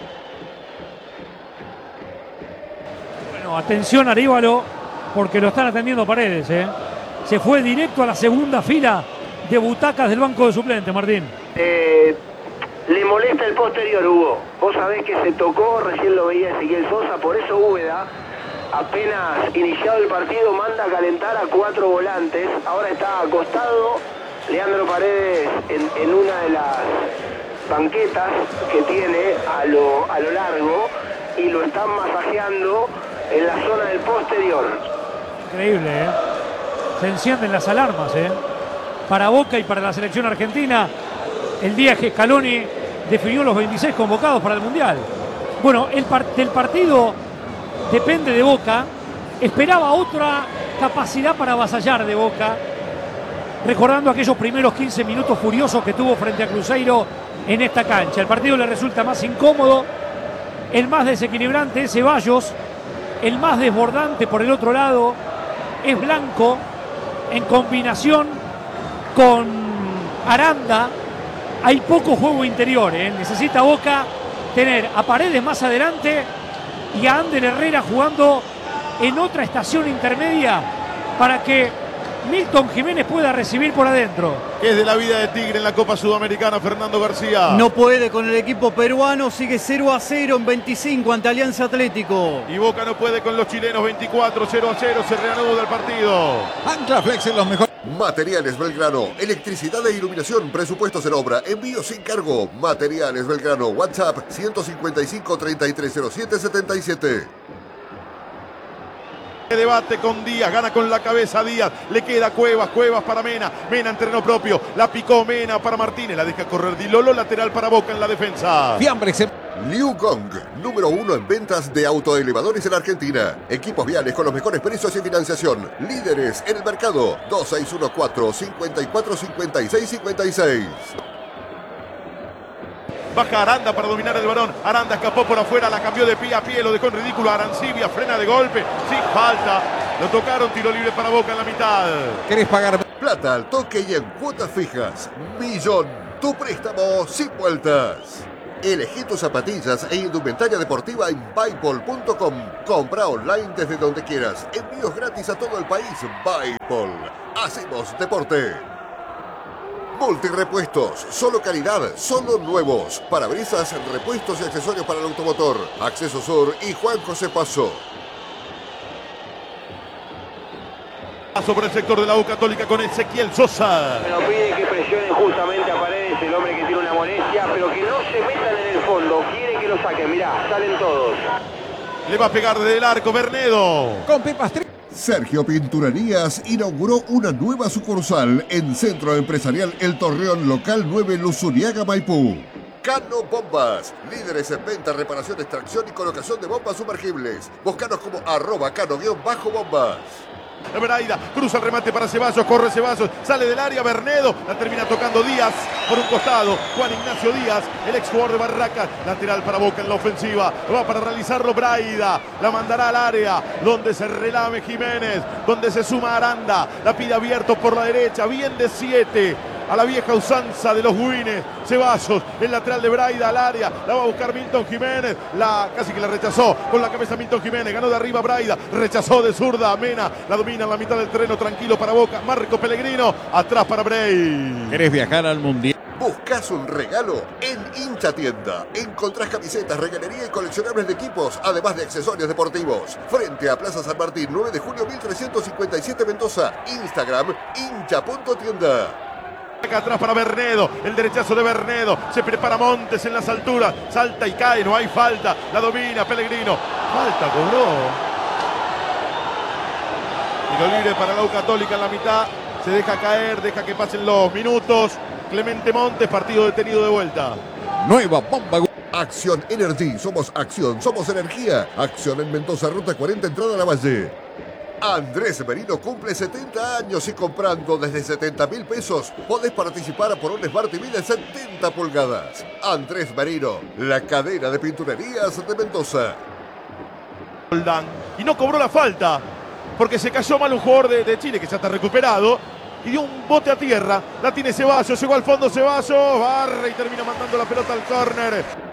Bueno, atención Arévalo, porque lo están atendiendo Paredes, ¿eh? Se fue directo a la segunda fila de butacas del banco de suplentes, Martín. Le molesta el posterior, Hugo. Vos sabés que se tocó, recién lo veía Ezequiel Sosa, por eso Úbeda, apenas iniciado el partido, manda a calentar a 4 volantes. Ahora está acostado Leandro Paredes en una banquetas que tiene a lo largo y lo están masajeando en la zona del posterior. Increíble, ¿eh? Se encienden las alarmas, ¿eh? Para Boca y para la selección argentina, el día que Scaloni definió los 26 convocados para el Mundial. Bueno, del partido depende de Boca. Esperaba otra capacidad para avasallar de Boca, recordando aquellos primeros 15 minutos furiosos que tuvo frente a Cruzeiro en esta cancha. El partido le resulta más incómodo, el más desequilibrante es Ceballos, el más desbordante por el otro lado es Blanco, en combinación con Aranda. Hay poco juego interior, ¿eh? Necesita Boca tener a Paredes más adelante y a Ander Herrera jugando en otra estación intermedia para que Milton Jiménez pueda recibir por adentro. ¿Qué es de la vida de Tigre en la Copa Sudamericana, Fernando García? No puede con el equipo peruano, sigue 0-0 en 25 ante Alianza Atlético. Y Boca no puede con los chilenos, 24, 0-0, se reanuda el partido. Ancla Flex en los mejores. Materiales Belgrano, electricidad e iluminación, presupuestos en obra, envío sin cargo. Materiales Belgrano, WhatsApp 155 3307 77. Debate con Díaz, gana con la cabeza Díaz, le queda Cuevas para Mena, Mena en terreno propio, la picó Mena para Martínez, la deja correr Di Lolo, lateral para Boca en la defensa. Fiambres en... Liu Gong, número 1 en ventas de autoelevadores en Argentina. Equipos viales con los mejores precios y financiación. Líderes en el mercado. 2614-545656. Baja Aranda para dominar el balón. Aranda escapó por afuera, la cambió de pie a pie, lo dejó en ridículo. Arancibia frena de golpe, sin falta. Lo tocaron, tiro libre para Boca en la mitad. ¿Querés pagar? Plata al toque y en cuotas fijas. Millón, tu préstamo sin vueltas. Elegí tus zapatillas e indumentaria deportiva en Buypol.com. Compra online desde donde quieras. Envíos gratis a todo el país. Buypol. Hacemos deporte. Multirepuestos, solo calidad, solo nuevos. Parabrisas, repuestos y accesorios para el automotor. Acceso Sur y Juan José Paso. Paso por el sector de la U Católica con Ezequiel Sosa. Pero pide que presionen justamente a Paredes, el hombre que tiene una molestia, pero que no se metan en el fondo. Quiere que lo saquen, mirá, salen todos. Le va a pegar desde el arco Bernedo. Con Pepas Trío. Sergio Pinturerías inauguró una nueva sucursal en Centro Empresarial El Torreón Local 9 Luzuriaga, Maipú. Cano Bombas, líderes en venta, reparación, extracción y colocación de bombas sumergibles. Búscanos como @cano_bombas. Braida, cruza el remate para Ceballos, corre Ceballos, sale del área Bernedo, la termina tocando Díaz por un costado, Juan Ignacio Díaz, el ex jugador de Barracas, lateral para Boca en la ofensiva, va para realizarlo Braida, la mandará al área, donde se relame Jiménez, donde se suma Aranda, la pide abierto por la derecha, bien de 7, a la vieja usanza de los Guines, Ceballos, el lateral de Braida al área, la va a buscar Milton Jiménez, casi que la rechazó, con la cabeza Milton Jiménez, ganó de arriba Braida, rechazó de zurda Mena, la domina en la mitad del terreno, tranquilo para Boca, Marco Pellegrino, atrás para Bray. ¿Querés viajar al Mundial? ¿Buscas un regalo? En Hincha Tienda encontrás camisetas, regalería y coleccionables de equipos, además de accesorios deportivos. Frente a Plaza San Martín, 9 de junio 1357 Mendoza. Instagram, hincha.tienda. Acá atrás para Bernedo, el derechazo de Bernedo, se prepara Montes en las alturas, salta y cae, no hay falta, la domina Pellegrino, falta, cobró. Tiro libre para la U Católica en la mitad, se deja caer, deja que pasen los minutos, Clemente Montes, partido detenido de vuelta. Nueva bomba. Acción Energy, somos acción, somos energía. Acción en Mendoza, ruta 40, entrada a la Valle. Andrés Merino cumple 70 años y comprando desde 70.000 pesos podés participar por un Smart TV de 70 pulgadas. Andrés Merino, la cadena de pinturerías de Mendoza. Y no cobró la falta, porque se cayó mal un jugador de Chile que ya está recuperado y dio un bote a tierra. La tiene Ceballos, llegó al fondo Ceballos, barre y termina mandando la pelota al córner.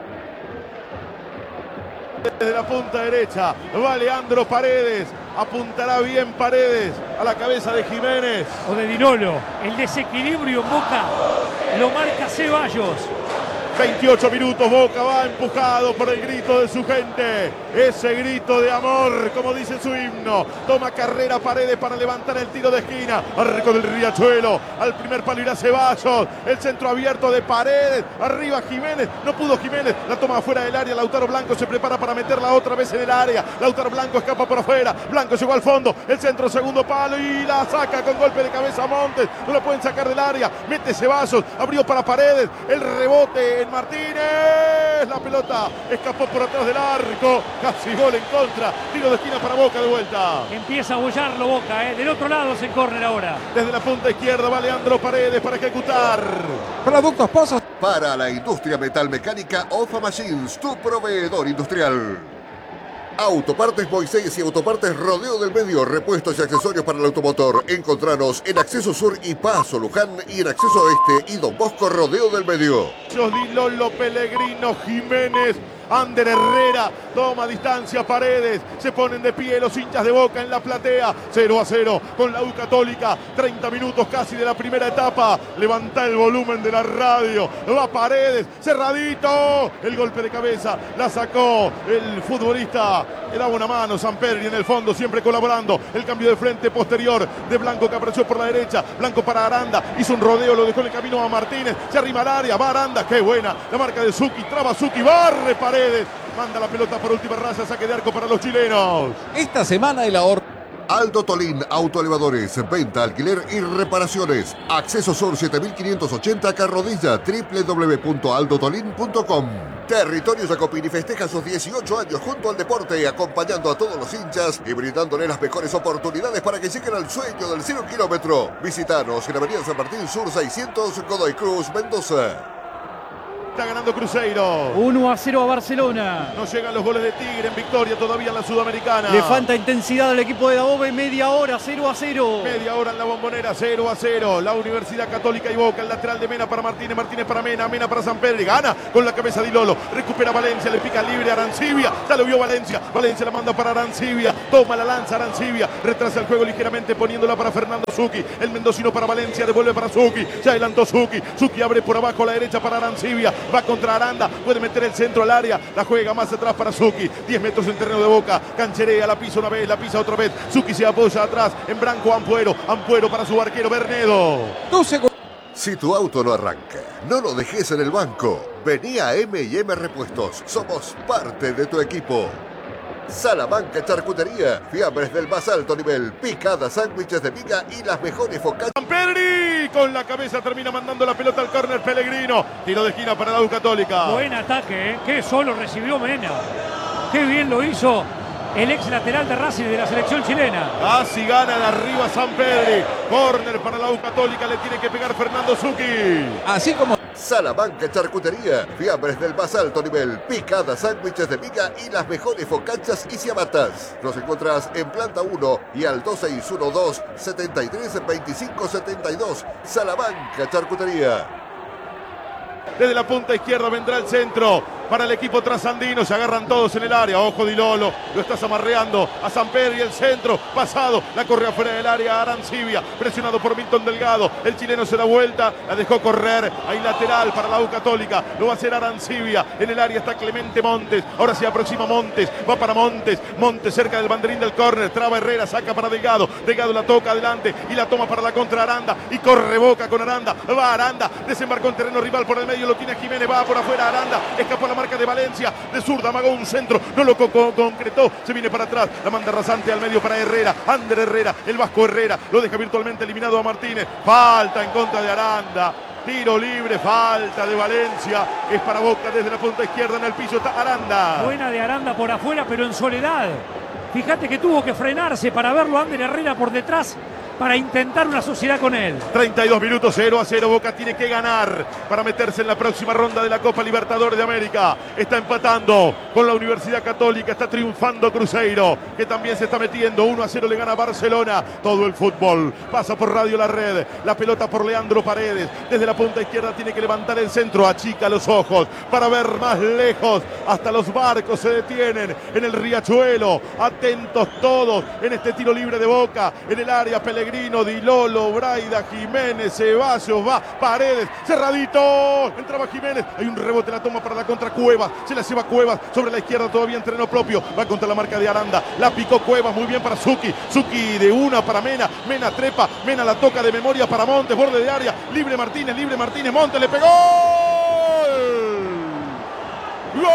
Desde la punta derecha va Leandro Paredes, apuntará bien Paredes a la cabeza de Jiménez O de Di Lolo. El desequilibrio en Boca lo marca Ceballos. 28 minutos, Boca va empujado por el grito de su gente. Ese grito de amor, como dice su himno. Toma carrera Paredes para levantar el tiro de esquina. Arco del Riachuelo. Al primer palo irá Ceballos. El centro abierto de Paredes. Arriba Jiménez. No pudo Jiménez. La toma afuera del área. Lautaro Blanco se prepara para meterla otra vez en el área. Lautaro Blanco escapa por afuera. Blanco llegó al fondo. El centro, segundo palo. Y la saca con golpe de cabeza Montes. No la pueden sacar del área. Mete Ceballos. Abrió para Paredes. El rebote en Martínez. La pelota escapó por atrás del arco. Casi gol en contra. Tiro de esquina para Boca de vuelta. Empieza a bollarlo Boca, Del otro lado es el córner ahora. Desde la punta izquierda va Leandro Paredes para ejecutar. Productos Pozos. Para la industria metalmecánica, Ofa Machines, tu proveedor industrial. Autopartes Moisés y Autopartes Rodeo del Medio, repuestos y accesorios para el automotor. Encontranos en Acceso Sur y Paso Luján y en Acceso Oeste y Don Bosco Rodeo del Medio. Di Lolo, Pellegrino, Jiménez, Ander Herrera, toma distancia Paredes, se ponen de pie los hinchas de Boca en la platea, 0-0 con la U Católica, 30 minutos casi de la primera etapa, levanta el volumen de la radio, va Paredes, cerradito, el golpe de cabeza, la sacó el futbolista, le daba una mano Sampedri en el fondo, siempre colaborando, el cambio de frente posterior de Blanco que apareció por la derecha, Blanco para Aranda, hizo un rodeo, lo dejó en el camino a Martínez, se arrima al área, va Aranda, qué buena, la marca de Zucchi, traba Zucchi, barre Paredes, manda la pelota por última raya, saque de arco para los chilenos. Esta semana el ahorro. Aldo Tolín Autoelevadores, venta, alquiler y reparaciones. Acceso Sur 7580 Carrodilla, www.aldotolin.com. Territorio Jacopini festeja sus 18 años junto al deporte, acompañando a todos los hinchas y brindándole las mejores oportunidades para que lleguen al sueño del 0 kilómetro. Visitanos en Avenida San Martín Sur 600, Godoy Cruz, Mendoza. Está ganando Cruzeiro. 1-0 a Barcelona. No llegan los goles de Tigre en victoria todavía en la Sudamericana. Le falta intensidad al equipo de Daobe, media hora, 0-0. Media hora en la Bombonera, 0-0. La Universidad Católica y Boca, el lateral de Mena para Martínez, Martínez para Mena, Mena para Sampedri. Gana con la cabeza Di Lolo. Recupera Valencia, le pica libre a Arancibia. Ya lo vio Valencia. Valencia la manda para Arancibia. Toma la lanza Arancibia. Retrasa el juego ligeramente poniéndola para Fernando Zucchi. El mendocino para Valencia, devuelve para Zucchi. Ya adelantó Zucchi. Zucchi abre por abajo a la derecha para Arancibia. Va contra Aranda, puede meter el centro al área, la juega más atrás para Zucchi, 10 metros en terreno de Boca, cancherea, la pisa una vez, la pisa otra vez, Zucchi se apoya atrás, en Branco Ampuero, Ampuero para su arquero Bernedo. 12 Si tu auto no arranca, no lo dejes en el banco. Vení a M&M Repuestos, somos parte de tu equipo. Salamanca Charcutería, fiambres del más alto nivel, picadas, sándwiches de miga y las mejores focaccias. Sampedri con la cabeza termina mandando la pelota al córner Pellegrino, tiro de esquina para la U Católica. Buen ataque, Qué solo recibió Mena. Qué bien lo hizo el ex lateral de Racing de la selección chilena. Casi gana de arriba Sampedri, córner para la U Católica, le tiene que pegar Fernando Zucchi. Así como Salamanca Charcutería, fiambres del más alto nivel, picadas, sándwiches de miga y las mejores focaccias y ciabatas. Nos encontrás en planta 1 y al 2612-732572. Salamanca Charcutería. Desde la punta izquierda vendrá el centro para el equipo trasandino. Se agarran todos en el área. Ojo Di Lolo. Lo está zamarreando a Sampedri. El centro pasado. La corre afuera del área. Arancibia. Presionado por Milton Delgado. El chileno se da vuelta. La dejó correr. Hay lateral para la U Católica. Lo va a hacer Arancibia. En el área está Clemente Montes. Ahora se aproxima Montes. Va para Montes. Montes cerca del banderín del córner. Traba Herrera. Saca para Delgado. Delgado la toca adelante. Y la toma para la contra Aranda. Y corre Boca con Aranda. Va Aranda. Desembarcó en terreno rival por el medio. Lo tiene Jiménez. Va por afuera Aranda. Escapó la marca de Valencia, de zurda, amagó un centro, no lo concretó, se viene para atrás, la manda rasante al medio para Herrera, Ander Herrera, el Vasco Herrera, lo deja virtualmente eliminado a Martínez, falta en contra de Aranda, tiro libre, falta de Valencia, es para Boca desde la punta izquierda, en el piso está Aranda. Buena de Aranda por afuera, pero en soledad. Fíjate que tuvo que frenarse para verlo a Ander Herrera por detrás, para intentar una sociedad con él. 32 minutos, 0-0. Boca tiene que ganar para meterse en la próxima ronda de la Copa Libertadores de América. Está empatando con la Universidad Católica. Está triunfando Cruzeiro, que también se está metiendo. 1-0 le gana Barcelona. Todo el fútbol pasa por Radio La Red. La pelota por Leandro Paredes. Desde la punta izquierda tiene que levantar el centro. Achica los ojos para ver más lejos. Hasta los barcos se detienen en el Riachuelo. Atentos todos en este tiro libre de Boca. En el área Pellegrino. Pellegrino, Di Lolo, Braida, Jiménez, Ceballos, va Paredes, cerradito, entraba Jiménez, hay un rebote, la toma para la contra Cuevas, se la lleva Cuevas sobre la izquierda, todavía en terreno propio, va contra la marca de Aranda, la picó Cuevas, muy bien para Zucchi de una para Mena, Mena trepa, Mena la toca de memoria para Montes, borde de área, libre Martínez, Montes le pegó. ¡Gol!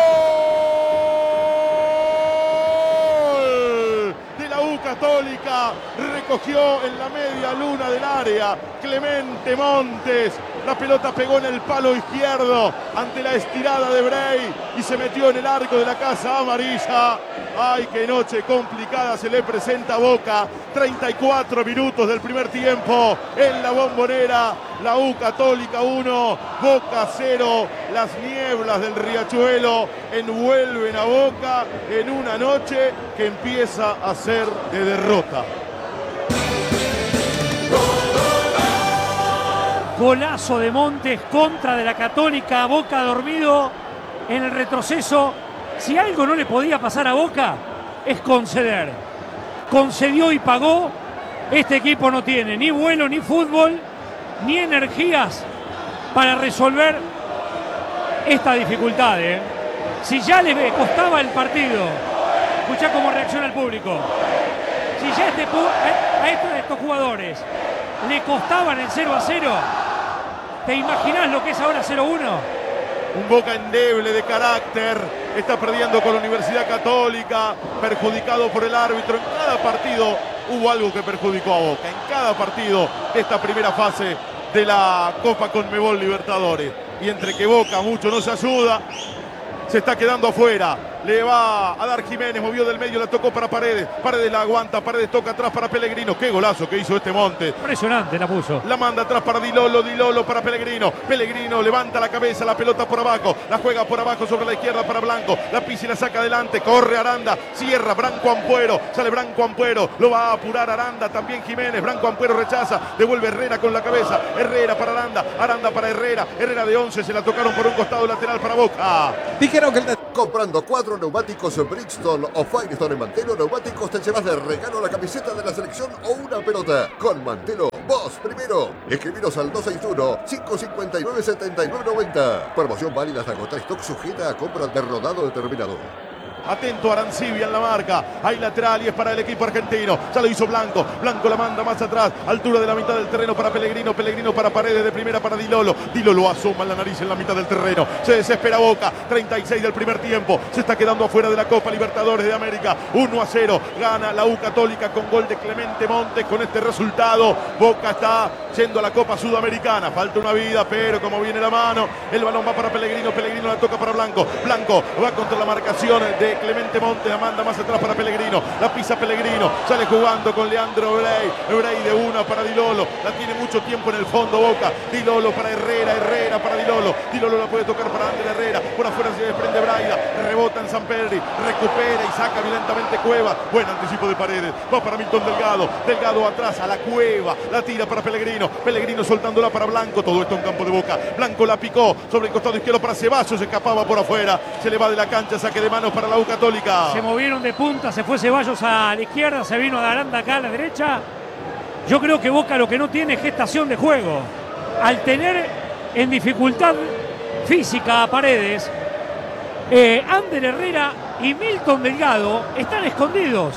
De la U Católica, recogió en la media luna del área Clemente Montes, la pelota pegó en el palo izquierdo ante la estirada de Brey y se metió en el arco de la Casa Amarilla. ¡Ay, qué noche complicada se le presenta a Boca! 34 minutos del primer tiempo en la Bombonera. La U Católica 1, Boca 0. Las nieblas del Riachuelo envuelven a Boca en una noche que empieza a ser de derrota. Golazo de Montes, contra de la Católica, Boca dormido en el retroceso. Si algo no le podía pasar a Boca, es conceder. Concedió y pagó. Este equipo no tiene ni vuelo, ni fútbol, ni energías para resolver esta dificultad. Si ya le costaba el partido, escuchá cómo reacciona el público. Si ya a estos jugadores le costaban el 0-0, ¿te imaginás lo que es ahora 0-1? Un Boca endeble de carácter, está perdiendo con la Universidad Católica, perjudicado por el árbitro. En cada partido hubo algo que perjudicó a Boca, en cada partido de esta primera fase de la Copa Conmebol Libertadores. Y entre que Boca mucho no se ayuda, se está quedando afuera. Le va a dar Jiménez, movió del medio, la tocó para Paredes. Paredes la aguanta, Paredes toca atrás para Pellegrino. Qué golazo que hizo este Montes. Impresionante la puso. La manda atrás para Di Lolo para Pellegrino. Pellegrino levanta la cabeza, la pelota por abajo. La juega por abajo sobre la izquierda para Blanco. La pisa y la saca adelante. Corre Aranda, cierra Branco Ampuero. Sale Branco Ampuero, lo va a apurar Aranda. También Jiménez, Branco Ampuero rechaza. Devuelve Herrera con la cabeza. Herrera para Aranda, Aranda para Herrera. Herrera de 11, se la tocaron por un costado lateral para Boca. Dijeron que Comprando 4 neumáticos Bridgestone o Firestone en Mantelo Neumáticos te llevas de regalo la camiseta de la selección o una pelota. Con Mantelo, vos primero. Escribiros al 261-559-7990. Promoción válida hasta agotar stock, sujeta a compra de rodado determinado. Atento Arancibia en la marca. Hay lateral y es para el equipo argentino. Ya lo hizo Blanco. Blanco la manda más atrás. Altura de la mitad del terreno para Pellegrino. Pellegrino para Paredes, de primera para Di Lolo. Di Lolo asoma la nariz en la mitad del terreno. Se desespera Boca. 36 del primer tiempo. Se está quedando afuera de la Copa Libertadores de América. 1-0. Gana la U Católica con gol de Clemente Montes. Con este resultado, Boca está yendo a la Copa Sudamericana. Falta una vida, pero como viene la mano, el balón va para Pellegrino. Pellegrino la toca para Blanco. Blanco va contra la marcación de Clemente Montes, la manda más atrás para Pellegrino, la pisa Pellegrino, sale jugando con Leandro Brey, Brey de una para Di Lolo, la tiene mucho tiempo en el fondo Boca, Di Lolo para Herrera, Herrera para Di Lolo la puede tocar para Ander Herrera, por afuera se desprende Braida, rebota en Sampedri, recupera y saca violentamente Cueva, buen anticipo de Paredes, va para Milton Delgado, Delgado atrás a la Cueva, la tira para Pellegrino, Pellegrino soltándola para Blanco, todo esto en campo de Boca, Blanco la picó sobre el costado izquierdo para Ceballos, se escapaba por afuera, se le va de la cancha, saque de manos para la U Católica. Se movieron de punta, se fue Ceballos a la izquierda, se vino de Aranda acá a la derecha. Yo creo que Boca lo que no tiene es gestación de juego. Al tener en dificultad física a Paredes, Ander Herrera y Milton Delgado están escondidos.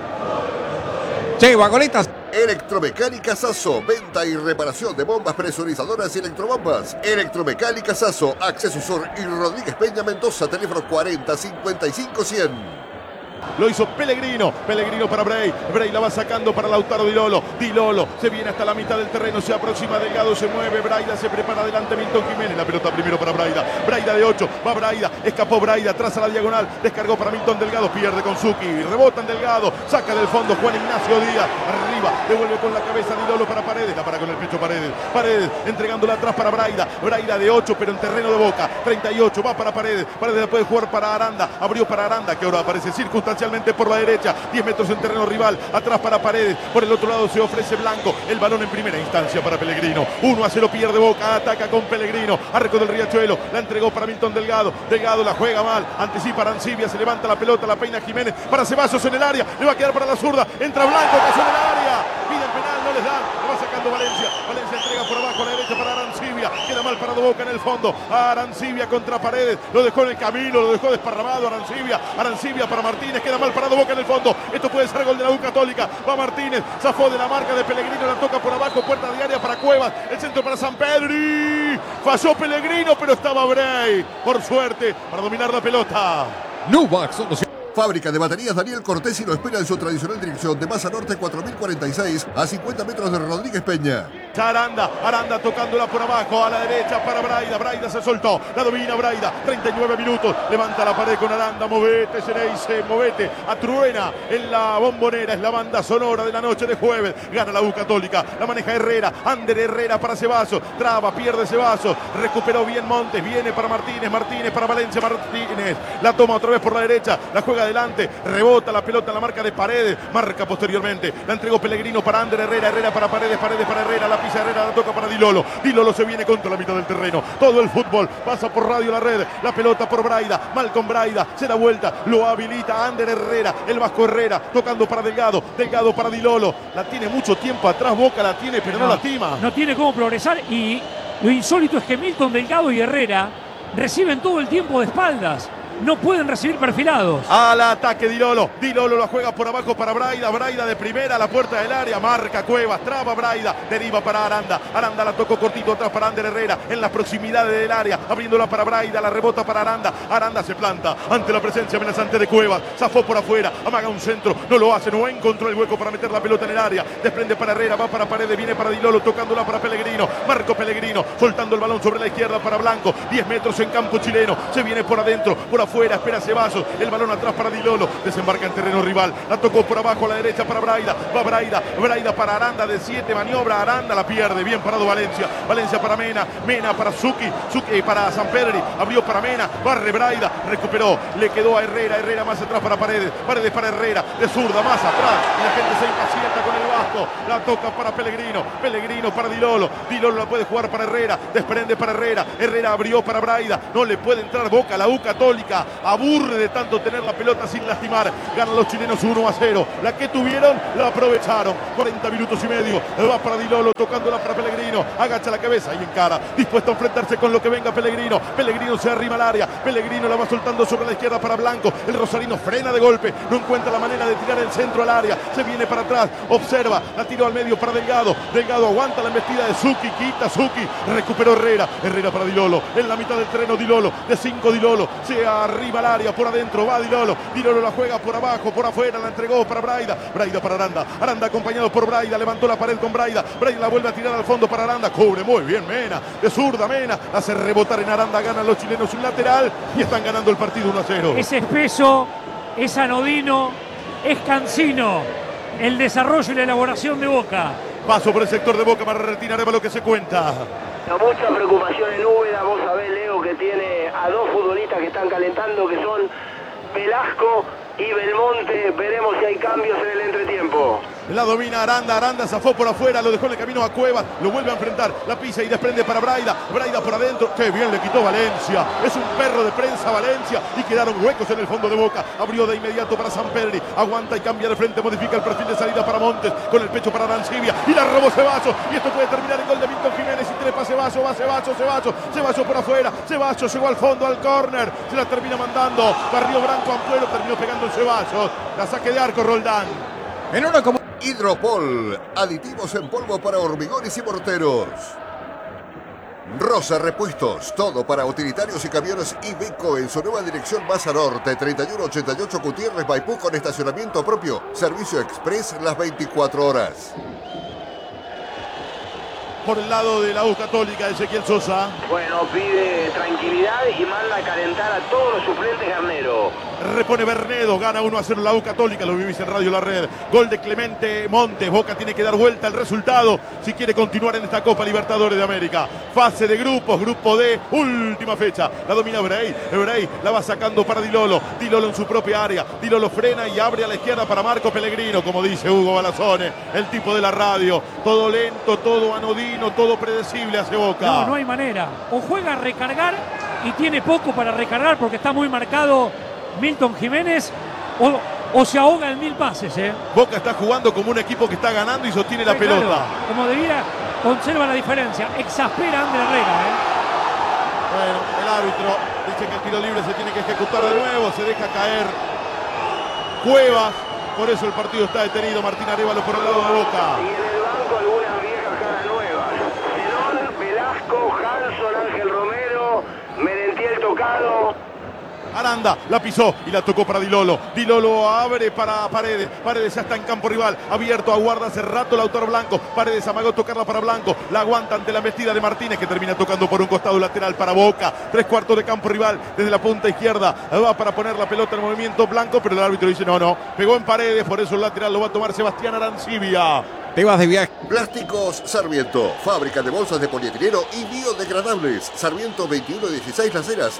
Che, vagonetas. Electromecánica Sasso, venta y reparación de bombas presurizadoras y electrobombas. Electromecánica Sasso, Acceso Sur y Rodríguez Peña Mendoza, teléfono 40 55 100. Lo hizo Pellegrino, Pellegrino para Brey, Brey la va sacando para Lautaro Di Lolo, Di Lolo se viene hasta la mitad del terreno, se aproxima Delgado, se mueve, Braida se prepara adelante, Milton Jiménez, la pelota primero para Braida, Braida de 8, va Braida, escapó Braida, atrás a la diagonal, descargó para Milton Delgado, pierde con Zucchi, rebota en Delgado, saca del fondo Juan Ignacio Díaz, arriba, devuelve con la cabeza Di Lolo para Paredes, la para con el pecho Paredes, Paredes entregándola atrás para Braida, Braida de 8 pero en terreno de Boca, 38, va para Paredes, Paredes puede jugar para Aranda, abrió para Aranda, que ahora aparece circunstancialmente por la derecha, 10 metros en terreno rival, atrás para Paredes, por el otro lado se ofrece Blanco, el balón en primera instancia para Pellegrino, 1-0 pierde Boca, ataca con Pellegrino, arco del Riachuelo, la entregó para Milton Delgado, Delgado la juega mal, anticipa Arancibia, se levanta la pelota, la peina Jiménez, para Ceballos en el área, le va a quedar para la zurda, entra Blanco, cayó en el área, piden penal, no les da. por la derecha para Arancibia. Queda mal parado Boca en el fondo. Arancibia contra Paredes. Lo dejó en el camino, lo dejó desparramado Arancibia. Arancibia para Martínez. Queda mal parado Boca en el fondo. Esto puede ser gol de la U Católica. Va Martínez. Zafó de la marca de Pellegrino. La toca por abajo. Puerta diaria para Cuevas. El centro para Sampedri. Falló Pellegrino, pero estaba Bray. Por suerte, para dominar la pelota. Nubac, solución. Fábrica de baterías Daniel Cortesi lo espera en su tradicional dirección de Masa Norte 4046 a 50 metros de Rodríguez Peña. Aranda tocándola por abajo a la derecha para Braida. Braida se soltó, la domina Braida. 39 minutos, levanta la pared con Aranda. Movete, Ceneice, movete. Atruena en la Bombonera, es la banda sonora de la noche de jueves. Gana la U Católica, la maneja Herrera. Ander Herrera para Ceballos, traba, pierde Ceballos. Recuperó bien Montes, viene para Martínez. Martínez para Valencia, Martínez. La toma otra vez por la derecha, la juega adelante, rebota la pelota en la marca de Paredes, marca posteriormente, la entregó Pellegrino para Ander Herrera, Herrera para Paredes, Paredes para Herrera, la pisa Herrera, la toca para Di Lolo, Di Lolo se viene contra la mitad del terreno, todo el fútbol pasa por Radio La Red, la pelota por Braida, Malcom Braida, se da vuelta, lo habilita Ander Herrera, el Vasco Herrera, tocando para Delgado, Delgado para Di Lolo, la tiene mucho tiempo atrás, Boca la tiene pero no la tima. No tiene cómo progresar y lo insólito es que Milton, Delgado y Herrera reciben todo el tiempo de espaldas. No pueden recibir perfilados. Al ataque Di Lolo. Di Lolo la juega por abajo para Braida. Braida de primera a la puerta del área. Marca Cuevas. Traba Braida. Deriva para Aranda. Aranda la tocó cortito atrás para Ander Herrera. En las proximidades del área. Abriéndola para Braida. La rebota para Aranda. Aranda se planta ante la presencia amenazante de Cuevas. Zafó por afuera. Amaga un centro. No lo hace. No encontró el hueco para meter la pelota en el área. Desprende para Herrera. Va para Paredes. Viene para Di Lolo. Tocándola para Pellegrino. Marco Pellegrino. Soltando el balón sobre la izquierda para Blanco. 10 metros en campo chileno. Se viene por adentro. Por afuera. Espera Ceballos. El balón atrás para Di Lolo. Desembarca en terreno rival. La tocó por abajo a la derecha para Braida. Va Braida. Braida para Aranda de 7. Maniobra. Aranda la pierde. Bien parado Valencia. Valencia para Mena. Mena para Zucchi. Zucchi para Sampedri. Abrió para Mena. Barre Braida. Recuperó. Le quedó a Herrera. Herrera más atrás para Paredes. Paredes para Herrera. De zurda más atrás. Y la gente se impacienta con el Vasco. La toca para Pellegrino. Pellegrino para Di Lolo. Di Lolo la puede jugar para Herrera. Desprende para Herrera. Herrera abrió para Braida. No le puede entrar Boca. La U Católica aburre de tanto tener la pelota sin lastimar. Ganan los chilenos 1-0. La que tuvieron la aprovecharon. 40 minutos y medio. Va para Di Lolo tocándola para Pellegrino. Agacha la cabeza y encara. Dispuesto a enfrentarse con lo que venga Pellegrino. Pellegrino se arrima al área. Pellegrino la va soltando sobre la izquierda para Blanco. El rosarino frena de golpe. No encuentra la manera de tirar el centro al área. Se viene para atrás. Observa. La tiró al medio para Delgado. Delgado aguanta la embestida de Zucchi. Quita Zucchi. Recuperó Herrera. Herrera para Di Lolo. En la mitad del terreno Di Lolo. De 5 Di Lolo. Se arriba al área. Por adentro va Di Lolo. Di Lolo la juega por abajo, por afuera, la entregó para Braida. Braida para Aranda. Aranda acompañado por Braida. Levantó la pared con Braida. Braida la vuelve a tirar al fondo para Aranda. Cubre muy bien Mena. De zurda Mena. Hace rebotar en Aranda. Ganan los chilenos un lateral y están ganando el partido 1-0. Es espeso, es anodino, es cansino el desarrollo y la elaboración de Boca. Paso por el sector de Boca para retirar lo que se cuenta. Mucha preocupación en Úbeda. Vos sabés, Leo, que tiene a dos futbolistas que están calentando, que son Velasco y Belmonte. Veremos si hay cambios en el entretiempo. La domina Aranda. Aranda zafó por afuera. Lo dejó en el camino a Cuevas. Lo vuelve a enfrentar. La pisa y desprende para Braida. Braida por adentro. Qué bien le quitó Valencia. Es un perro de prensa Valencia. Y quedaron huecos en el fondo de Boca. Abrió de inmediato para Sampedri. Aguanta y cambia de frente. Modifica el perfil de salida para Montes. Con el pecho para Arancibia. Y la robó Ceballos. Y esto puede terminar en gol de Milton Jiménez. Y trepa Ceballos. Va Ceballos. Ceballos por afuera. Ceballos llegó al fondo, al córner. Se la termina mandando. Barrió Branco Ampuero. Terminó pegando en Ceballos. La saque de arco Roldán. En una como Hidropol, aditivos en polvo para hormigones y morteros. Rosa Repuestos, todo para utilitarios y camiones Iveco en su nueva dirección Masa Norte, 3188 Gutiérrez Maipú con estacionamiento propio. Servicio express las 24 horas. Por el lado de la U Católica, Ezequiel Sosa. Bueno, pide tranquilidad y manda a calentar a todos los suplentes Garnero. Repone Bernedo, gana 1-0 la U Católica, lo vivís en Radio La Red. Gol de Clemente Montes. Boca tiene que dar vuelta al resultado si quiere continuar en esta Copa Libertadores de América. Fase de grupos, grupo D, última fecha. La domina Bray. Bray la va sacando para Di Lolo. Di Lolo en su propia área. Di Lolo frena y abre a la izquierda para Marco Pellegrino, como dice Hugo Balazone, el tipo de la radio. Todo lento, todo anodino, todo predecible hace Boca. No hay manera. O juega a recargar y tiene poco para recargar porque está muy marcado Milton Jiménez, o se ahoga en 1000 pases. Boca está jugando como un equipo que está ganando y sostiene la pelota. Claro, como debiera. conserva la diferencia. Exaspera a Ander Herrera. Bueno, el árbitro dice que el tiro libre se tiene que ejecutar de nuevo, se deja caer Cuevas, por eso el partido está detenido. Martín Arévalo por el lado de Boca. Y en el banco algunas viejas caras nuevas. Zenón, Velasco, Hanson, Ángel Romero, Merentiel tocado. Aranda la pisó y la tocó para Di Lolo. Di Lolo abre para Paredes. Paredes ya está en campo rival. Abierto, aguarda hace rato Lautaro Blanco. Paredes amagó tocarla para Blanco. La aguanta ante la embestida de Martínez, que termina tocando por un costado lateral para Boca. 3/4 de campo rival desde la punta izquierda. Va para poner la pelota en movimiento Blanco, pero el árbitro dice no. Pegó en Paredes, por eso el lateral lo va a tomar Sebastián Arancibia. Te vas de viaje. Plásticos Sarmiento, fábrica de bolsas de polietileno y biodegradables. Sarmiento 2116 Las Heras,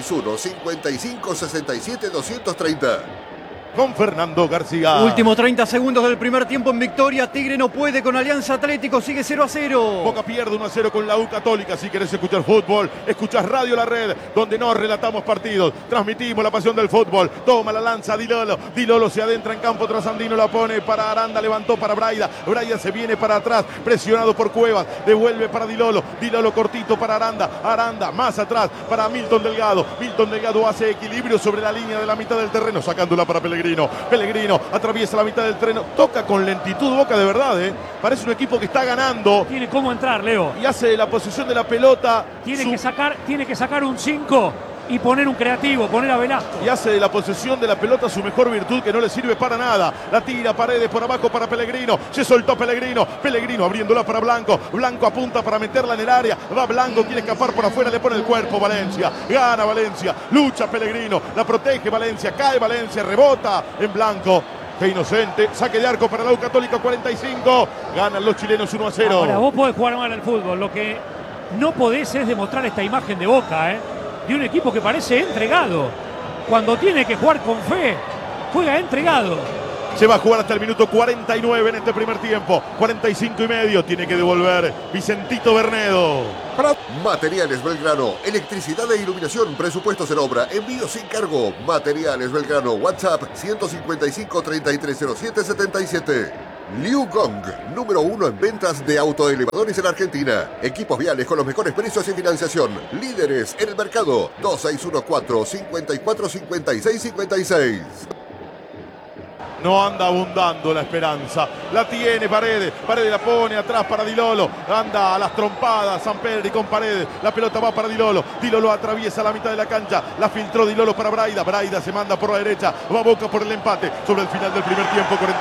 261-5567-230. Con Fernando García. Último 30 segundos del primer tiempo en victoria. Tigre no puede con Alianza Atlético, sigue 0-0. Boca pierde 1-0 con la U Católica. Si querés escuchar fútbol, escuchás Radio La Red, donde no relatamos partidos, transmitimos la pasión del fútbol. Toma la lanza Di Lolo. Di Lolo se adentra en campo trasandino, la pone para Aranda, levantó para Braida. Braida se viene para atrás, presionado por Cuevas. Devuelve para Di Lolo. Di Lolo cortito para Aranda. Aranda más atrás para Milton Delgado. Milton Delgado hace equilibrio sobre la línea de la mitad del terreno, sacándola para Pellegrino. Pellegrino atraviesa la mitad del terreno, toca con lentitud Boca de verdad, parece un equipo que está ganando. Tiene cómo entrar, Leo. Y hace la posesión de la pelota. Tiene que sacar un 5 y poner un creativo, poner a Velasco. Y hace de la posesión de la pelota su mejor virtud, que no le sirve para nada. La tira Paredes por abajo para Pellegrino. Se soltó Pellegrino. Pellegrino abriéndola para Blanco. Blanco apunta para meterla en el área. Va Blanco, quiere escapar por afuera, le pone el cuerpo Valencia. Gana Valencia. Lucha Pellegrino. La protege Valencia. Cae Valencia. Rebota en Blanco. Qué inocente. Saque de arco para la U Católica 45. Ganan los chilenos 1-0. Ahora, vos podés jugar mal al fútbol. Lo que no podés es demostrar esta imagen de Boca, de un equipo que parece entregado. Cuando tiene que jugar con fe, juega entregado. Se va a jugar hasta el minuto 49 en este primer tiempo. 45 y medio tiene que devolver Vicentito Bernedo. Materiales Belgrano, electricidad e iluminación, presupuestos en obra, envío sin cargo. Materiales Belgrano, WhatsApp 155-3307-77. Liu Gong, número 1 en ventas de autoelevadores en Argentina. Equipos viales con los mejores precios y financiación. Líderes en el mercado. 2614-545656. No anda abundando la esperanza. La tiene Paredes. Paredes la pone atrás para Di Lolo. Anda a las trompadas Sampedri con Paredes. La pelota va para Di Lolo. Di Lolo atraviesa la mitad de la cancha. La filtró Di Lolo para Braida. Braida se manda por la derecha. Va Boca por el empate. Sobre el final del primer tiempo.